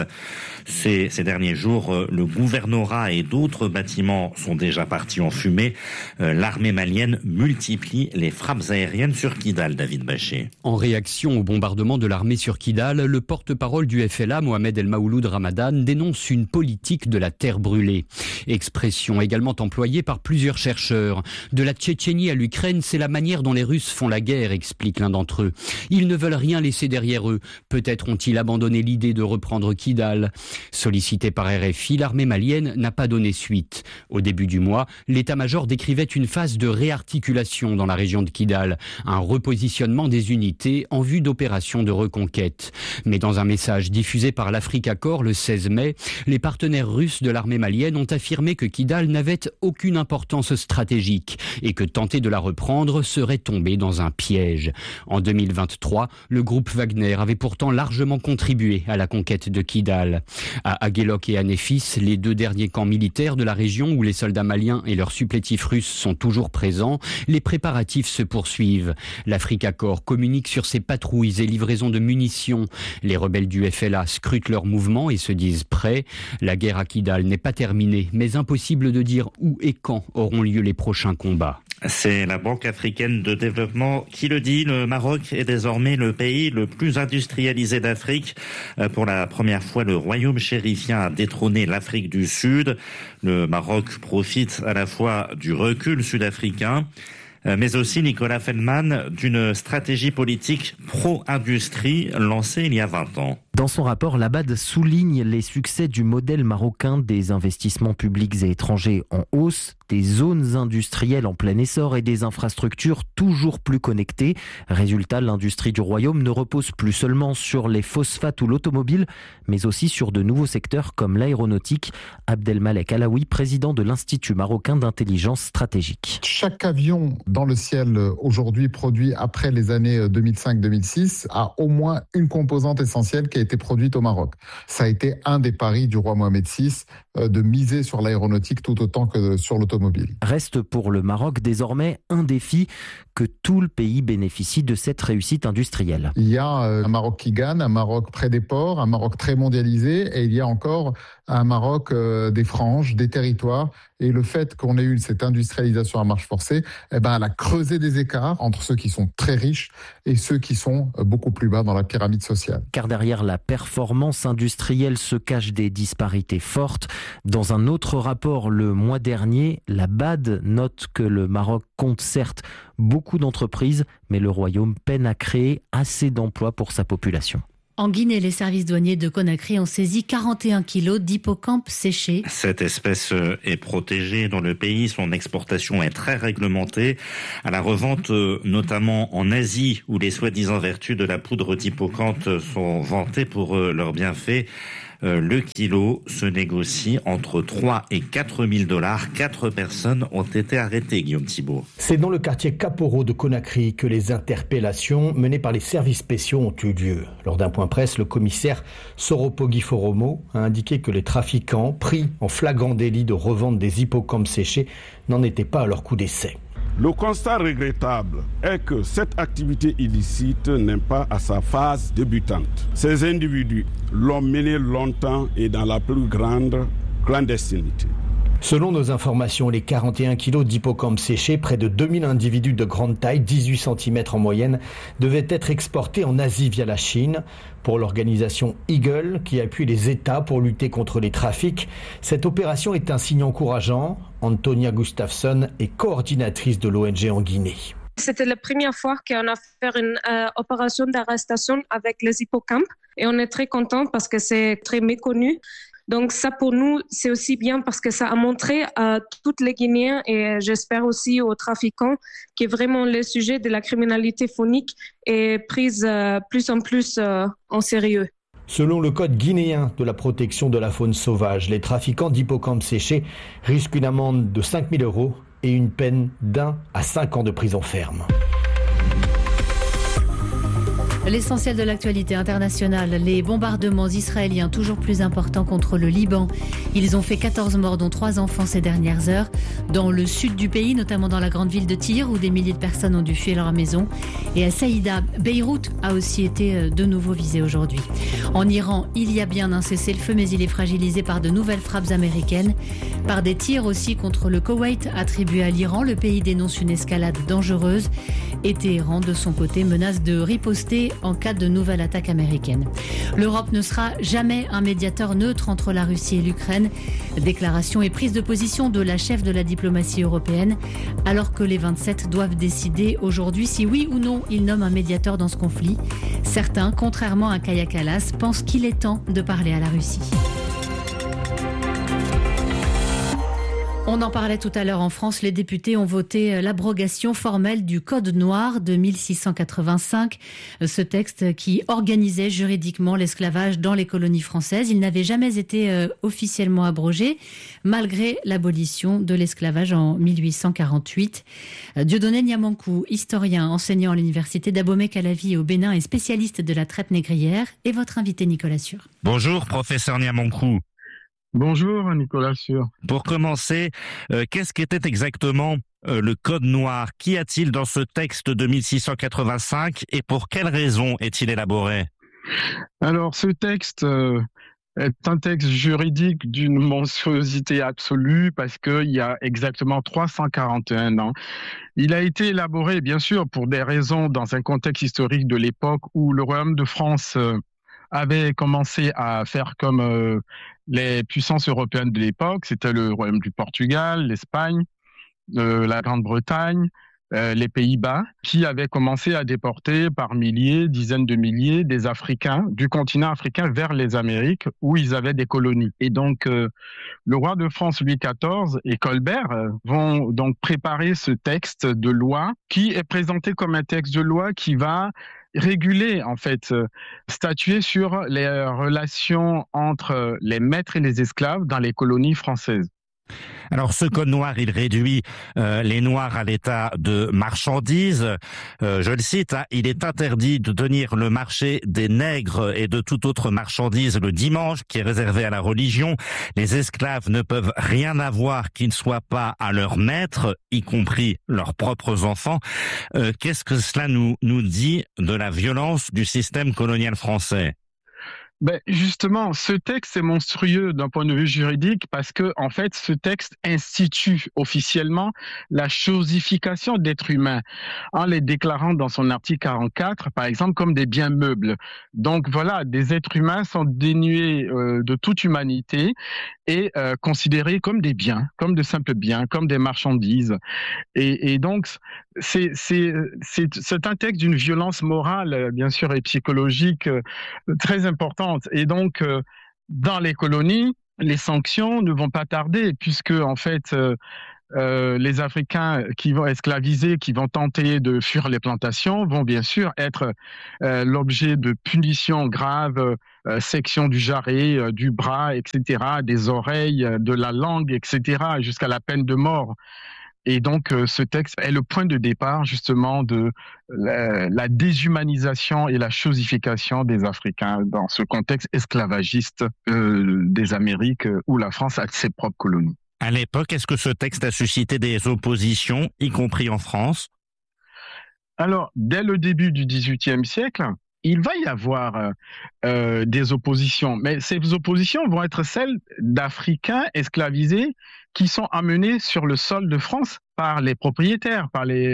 Ces derniers jours, le gouvernorat et d'autres bâtiments sont déjà partis en fumée. L'armée malienne multiplie les frappes aériennes sur Kidal, David Bachet. En réaction au bombardement de l'armée sur Kidal, le porte-parole du FLA, Mohamed El Maouloud Ramadan, dénonce une politique de la terre brûlée. Expression également employée par plusieurs chercheurs. De la Tchétchénie à l'Ukraine, c'est la manière dont les Russes font la guerre, explique l'un d'entre eux. Ils ne veulent rien laisser derrière eux. Peut-être ont-ils abandonné l'idée de reprendre Kidal. Sollicité par RFI, l'armée malienne n'a pas donné suite. Au début du mois, l'état-major décrivait une phase de réarticulation dans la région de Kidal, un repositionnement des unités en vue d'opérations de reconquête. Mais dans un message diffusé par l'Africa Corps le 16 mai, les partenaires russes de l'armée malienne ont affirmé que Kidal n'avait aucune importance stratégique et que tenter de la reprendre serait tomber dans un piège. En 2023, le groupe Wagner avait pourtant largement contribué à la conquête de Kidal. À Aguelok et à Néfis, les deux derniers camps militaires de la région où les soldats maliens et leurs supplétifs russes sont toujours présents, les préparatifs se poursuivent. L'Africa Corps communique sur ses patrouilles et livraisons de munitions. Les rebelles du FLA scrutent leurs mouvements et se disent prêts. La guerre à Kidal n'est pas terminée, mais impossible de dire où et quand auront lieu les prochains combats. C'est la Banque africaine de développement qui le dit. Le Maroc est désormais le pays le plus industrialisé d'Afrique. Pour la première fois, le royaume chérifien a détrôné l'Afrique du Sud. Le Maroc profite à la fois du recul sud-africain, mais aussi, Nicolas Feldman, d'une stratégie politique pro-industrie lancée il y a 20 ans. Dans son rapport, l'Abad souligne les succès du modèle marocain, des investissements publics et étrangers en hausse, des zones industrielles en plein essor et des infrastructures toujours plus connectées. Résultat, l'industrie du royaume ne repose plus seulement sur les phosphates ou l'automobile, mais aussi sur de nouveaux secteurs comme l'aéronautique. Abdelmalek Alaoui, président de l'Institut marocain d'intelligence stratégique. Chaque avion dans le ciel aujourd'hui produit après les années 2005-2006 a au moins une composante essentielle qui a été produite au Maroc. Ça a été un des paris du roi Mohamed VI de miser sur l'aéronautique tout autant que sur l'automobile. Reste pour le Maroc désormais un défi, que tout le pays bénéficie de cette réussite industrielle. Il y a un Maroc qui gagne, un Maroc près des ports, un Maroc très mondialisé, et il y a encore un Maroc des franges, des territoires. Et le fait qu'on ait eu cette industrialisation à marche forcée, elle a creusé des écarts entre ceux qui sont très riches et ceux qui sont beaucoup plus bas dans la pyramide sociale. Car derrière la performance industrielle se cachent des disparités fortes. Dans un autre rapport le mois dernier, la BAD note que le Maroc compte certes beaucoup d'entreprises, mais le royaume peine à créer assez d'emplois pour sa population. En Guinée, les services douaniers de Conakry ont saisi 41 kilos d'hippocampe séché. Cette espèce est protégée dans le pays. Son exportation est très réglementée. À la revente, notamment en Asie, où les soi-disant vertus de la poudre d'hippocampe sont vantées pour leurs bienfaits. Le kilo se négocie entre 3 et 4 000 $. 4 personnes ont été arrêtées, Guillaume Thibault. C'est dans le quartier Kaporo de Conakry que les interpellations menées par les services spéciaux ont eu lieu. Lors d'un point presse, le commissaire Soropo Giforomo a indiqué que les trafiquants, pris en flagrant délit de revente des hippocampes séchés, n'en étaient pas à leur coup d'essai. Le constat regrettable est que cette activité illicite n'est pas à sa phase débutante. Ces individus l'ont menée longtemps et dans la plus grande clandestinité. Selon nos informations, les 41 kilos d'hippocampes séchés, près de 2000 individus de grande taille, 18 cm en moyenne, devaient être exportés en Asie via la Chine. Pour l'organisation Eagle, qui appuie les États pour lutter contre les trafics, cette opération est un signe encourageant. Antonia Gustafsson est coordinatrice de l'ONG en Guinée. C'était la première fois qu'on a fait une opération d'arrestation avec les hippocampes et on est très contents parce que c'est très méconnu. Donc ça pour nous c'est aussi bien parce que ça a montré à tous les Guinéens et j'espère aussi aux trafiquants que vraiment le sujet de la criminalité phonique est pris plus en plus en sérieux. Selon le code guinéen de la protection de la faune sauvage, les trafiquants d'hippocampes séchés risquent une amende de 5 000 € et une peine d'1 à 5 ans de prison ferme. L'essentiel de l'actualité internationale, les bombardements israéliens toujours plus importants contre le Liban. Ils ont fait 14 morts, dont 3 enfants ces dernières heures. Dans le sud du pays, notamment dans la grande ville de Tyr, où des milliers de personnes ont dû fuir leur maison. Et à Saïda, Beyrouth a aussi été de nouveau visée aujourd'hui. En Iran, il y a bien un cessez-le-feu, mais il est fragilisé par de nouvelles frappes américaines. Par des tirs aussi contre le Koweït attribué à l'Iran. Le pays dénonce une escalade dangereuse. Et Téhéran, de son côté, menace de riposter en cas de nouvelle attaque américaine. L'Europe ne sera jamais un médiateur neutre entre la Russie et l'Ukraine. Déclaration et prise de position de la chef de la diplomatie européenne, alors que les 27 doivent décider aujourd'hui si oui ou non ils nomment un médiateur dans ce conflit. Certains, contrairement à Kaja Kallas, pensent qu'il est temps de parler à la Russie. On en parlait tout à l'heure en France, les députés ont voté l'abrogation formelle du Code noir de 1685, ce texte qui organisait juridiquement l'esclavage dans les colonies françaises. Il n'avait jamais été officiellement abrogé, malgré l'abolition de l'esclavage en 1848. Dieudonné Niamankou, historien, enseignant à l'université d'Abomey-Calavi au Bénin et spécialiste de la traite négrière, est votre invité Nicolas Sûr. Bonjour, professeur Niamankou. Bonjour Nicolas Sûr. Pour commencer, qu'est-ce qu'était exactement le Code noir? Qu'y a-t-il dans ce texte de 1685 et pour quelles raisons est-il élaboré? Alors ce texte est un texte juridique d'une monstruosité absolue parce qu'il y a exactement 341 ans. Il a été élaboré bien sûr pour des raisons dans un contexte historique de l'époque où le Royaume de France avait commencé à faire comme les puissances européennes de l'époque, c'était le Royaume du Portugal, l'Espagne, la Grande-Bretagne, les Pays-Bas, qui avaient commencé à déporter par milliers, dizaines de milliers des Africains du continent africain vers les Amériques où ils avaient des colonies. Et donc, le roi de France Louis XIV et Colbert vont donc préparer ce texte de loi qui est présenté comme un texte de loi qui va réguler, en fait, statuer sur les relations entre les maîtres et les esclaves dans les colonies françaises. Alors ce code noir, il réduit les Noirs à l'état de marchandises. Je le cite, il est interdit de tenir le marché des nègres et de toute autre marchandise le dimanche, qui est réservé à la religion. Les esclaves ne peuvent rien avoir qui ne soit pas à leur maître, y compris leurs propres enfants. Qu'est-ce que cela nous dit de la violence du système colonial français ? Ben justement, ce texte est monstrueux d'un point de vue juridique parce que, en fait, ce texte institue officiellement la chosification d'êtres humains en les déclarant dans son article 44, par exemple, comme des biens meubles. Donc voilà, des êtres humains sont dénués de toute humanité et considérés comme des biens, comme de simples biens, comme des marchandises. Et donc, c'est un texte d'une violence morale, bien sûr, et psychologique très importante. Et donc, dans les colonies, les sanctions ne vont pas tarder, puisque en fait, les Africains qui vont esclaviser, qui vont tenter de fuir les plantations, vont bien sûr être l'objet de punitions graves, section du jarret, du bras, etc., des oreilles, de la langue, etc., jusqu'à la peine de mort. Et donc, ce texte est le point de départ, justement, de la déshumanisation et la chosification des Africains dans ce contexte esclavagiste des Amériques où la France a ses propres colonies. À l'époque, est-ce que ce texte a suscité des oppositions, y compris en France ? Alors, dès le début du XVIIIe siècle, il va y avoir des oppositions, mais ces oppositions vont être celles d'Africains esclavisés qui sont amenés sur le sol de France par les propriétaires,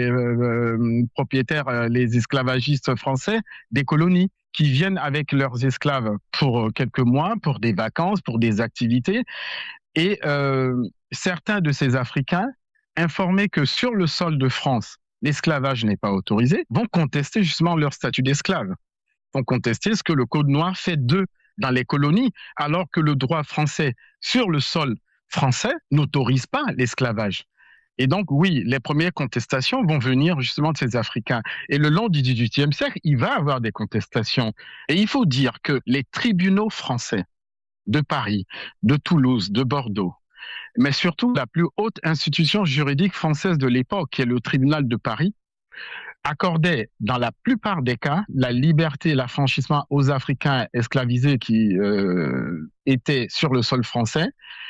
les esclavagistes français des colonies, qui viennent avec leurs esclaves pour quelques mois, pour des vacances, pour des activités. Et certains de ces Africains, informés que sur le sol de France, l'esclavage n'est pas autorisé, vont contester justement leur statut d'esclave. Vont contester ce que le Code noir fait d'eux dans les colonies, alors que le droit français sur le sol français n'autorise pas l'esclavage. Et donc, oui, les premières contestations vont venir justement de ces Africains. Et le long du XVIIIe siècle, il va y avoir des contestations. Et il faut dire que les tribunaux français de Paris, de Toulouse, de Bordeaux, mais surtout la plus haute institution juridique française de l'époque, qui est le tribunal de Paris, accordait dans la plupart des cas la liberté et l'affranchissement aux Africains esclavisés qui étaient sur le sol français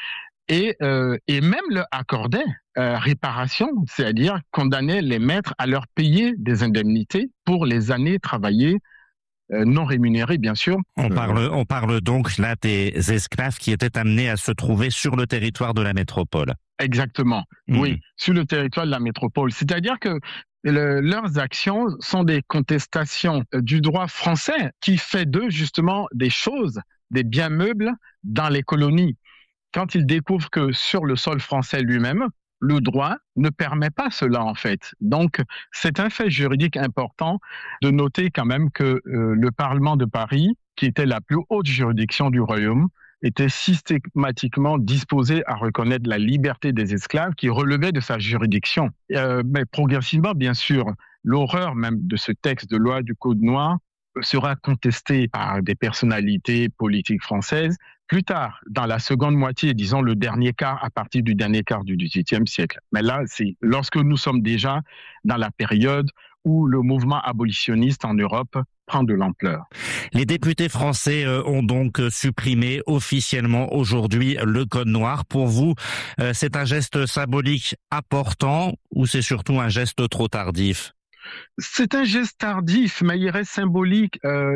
et même leur accordait réparation, c'est-à-dire condamnait les maîtres à leur payer des indemnités pour les années travaillées non rémunérées, bien sûr. On parle donc là des esclaves qui étaient amenés à se trouver sur le territoire de la métropole. Exactement, oui, sur le territoire de la métropole. C'est-à-dire que leurs actions sont des contestations du droit français qui fait d'eux justement des choses, des biens meubles dans les colonies. Quand ils découvrent que sur le sol français lui-même, le droit ne permet pas cela en fait. Donc c'est un fait juridique important de noter quand même que le Parlement de Paris, qui était la plus haute juridiction du royaume, était systématiquement disposé à reconnaître la liberté des esclaves qui relevait de sa juridiction. Mais progressivement, bien sûr, l'horreur même de ce texte de loi du Code noir sera contestée par des personnalités politiques françaises plus tard, dans la seconde moitié, disons le dernier quart, à partir du dernier quart du XVIIIe siècle. Mais là, c'est lorsque nous sommes déjà dans la période où le mouvement abolitionniste en Europe prend de l'ampleur. Les députés français ont donc supprimé officiellement aujourd'hui le Code noir. Pour vous, c'est un geste symbolique important ou c'est surtout un geste trop tardif ? C'est un geste tardif, mais il reste symbolique.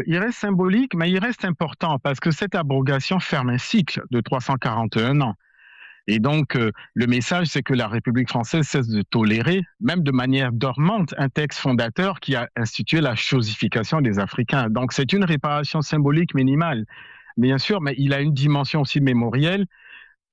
Mais il reste important parce que cette abrogation ferme un cycle de 341 ans. Et donc, le message, c'est que la République française cesse de tolérer, même de manière dormante, un texte fondateur qui a institué la chosification des Africains. Donc, c'est une réparation symbolique minimale, bien sûr, mais il a une dimension aussi mémorielle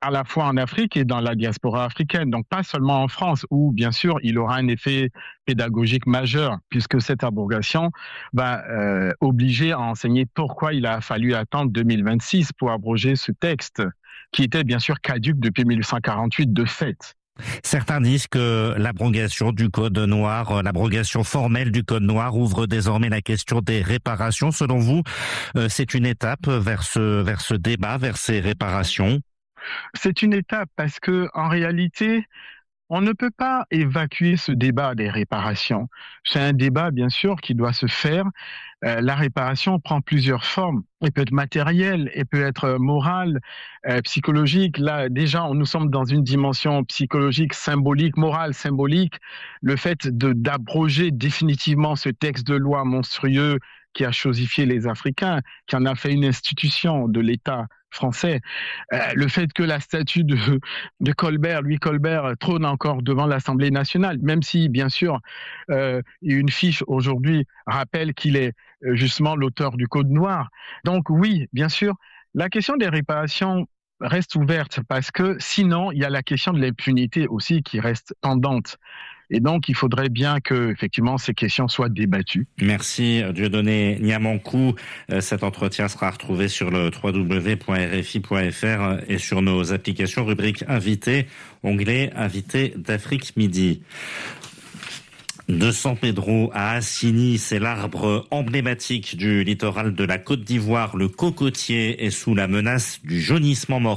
à la fois en Afrique et dans la diaspora africaine, donc pas seulement en France, où bien sûr il aura un effet pédagogique majeur, puisque cette abrogation va obliger à enseigner pourquoi il a fallu attendre 2026 pour abroger ce texte, qui était bien sûr caduc depuis 1848 de fait. Certains disent que l'abrogation du Code noir, l'abrogation formelle du Code noir ouvre désormais la question des réparations. Selon vous, c'est une étape vers ce débat, vers ces réparations? C'est une étape parce que, en réalité, on ne peut pas évacuer ce débat des réparations. C'est un débat, bien sûr, qui doit se faire. La réparation prend plusieurs formes. Elle peut être matérielle, elle peut être morale, psychologique. Là, déjà, nous sommes dans une dimension psychologique, symbolique, morale, symbolique. Le fait d'abroger définitivement ce texte de loi monstrueux qui a chosifié les Africains, qui en a fait une institution de l'État français. Le fait que la statue de Colbert, Louis Colbert, trône encore devant l'Assemblée nationale, même si, bien sûr, une fiche aujourd'hui rappelle qu'il est justement l'auteur du Code noir. Donc oui, bien sûr, la question des réparations reste ouverte parce que sinon, il y a la question de l'impunité aussi qui reste pendante. Et donc, il faudrait bien que, effectivement, ces questions soient débattues. Merci, Dieudonné Niamankou. Cet entretien sera retrouvé sur le www.rfi.fr et sur nos applications, rubrique Invités, onglet Invités d'Afrique Midi. De San Pedro à Assini, c'est l'arbre emblématique du littoral de la Côte d'Ivoire. Le cocotier est sous la menace du jaunissement mortel.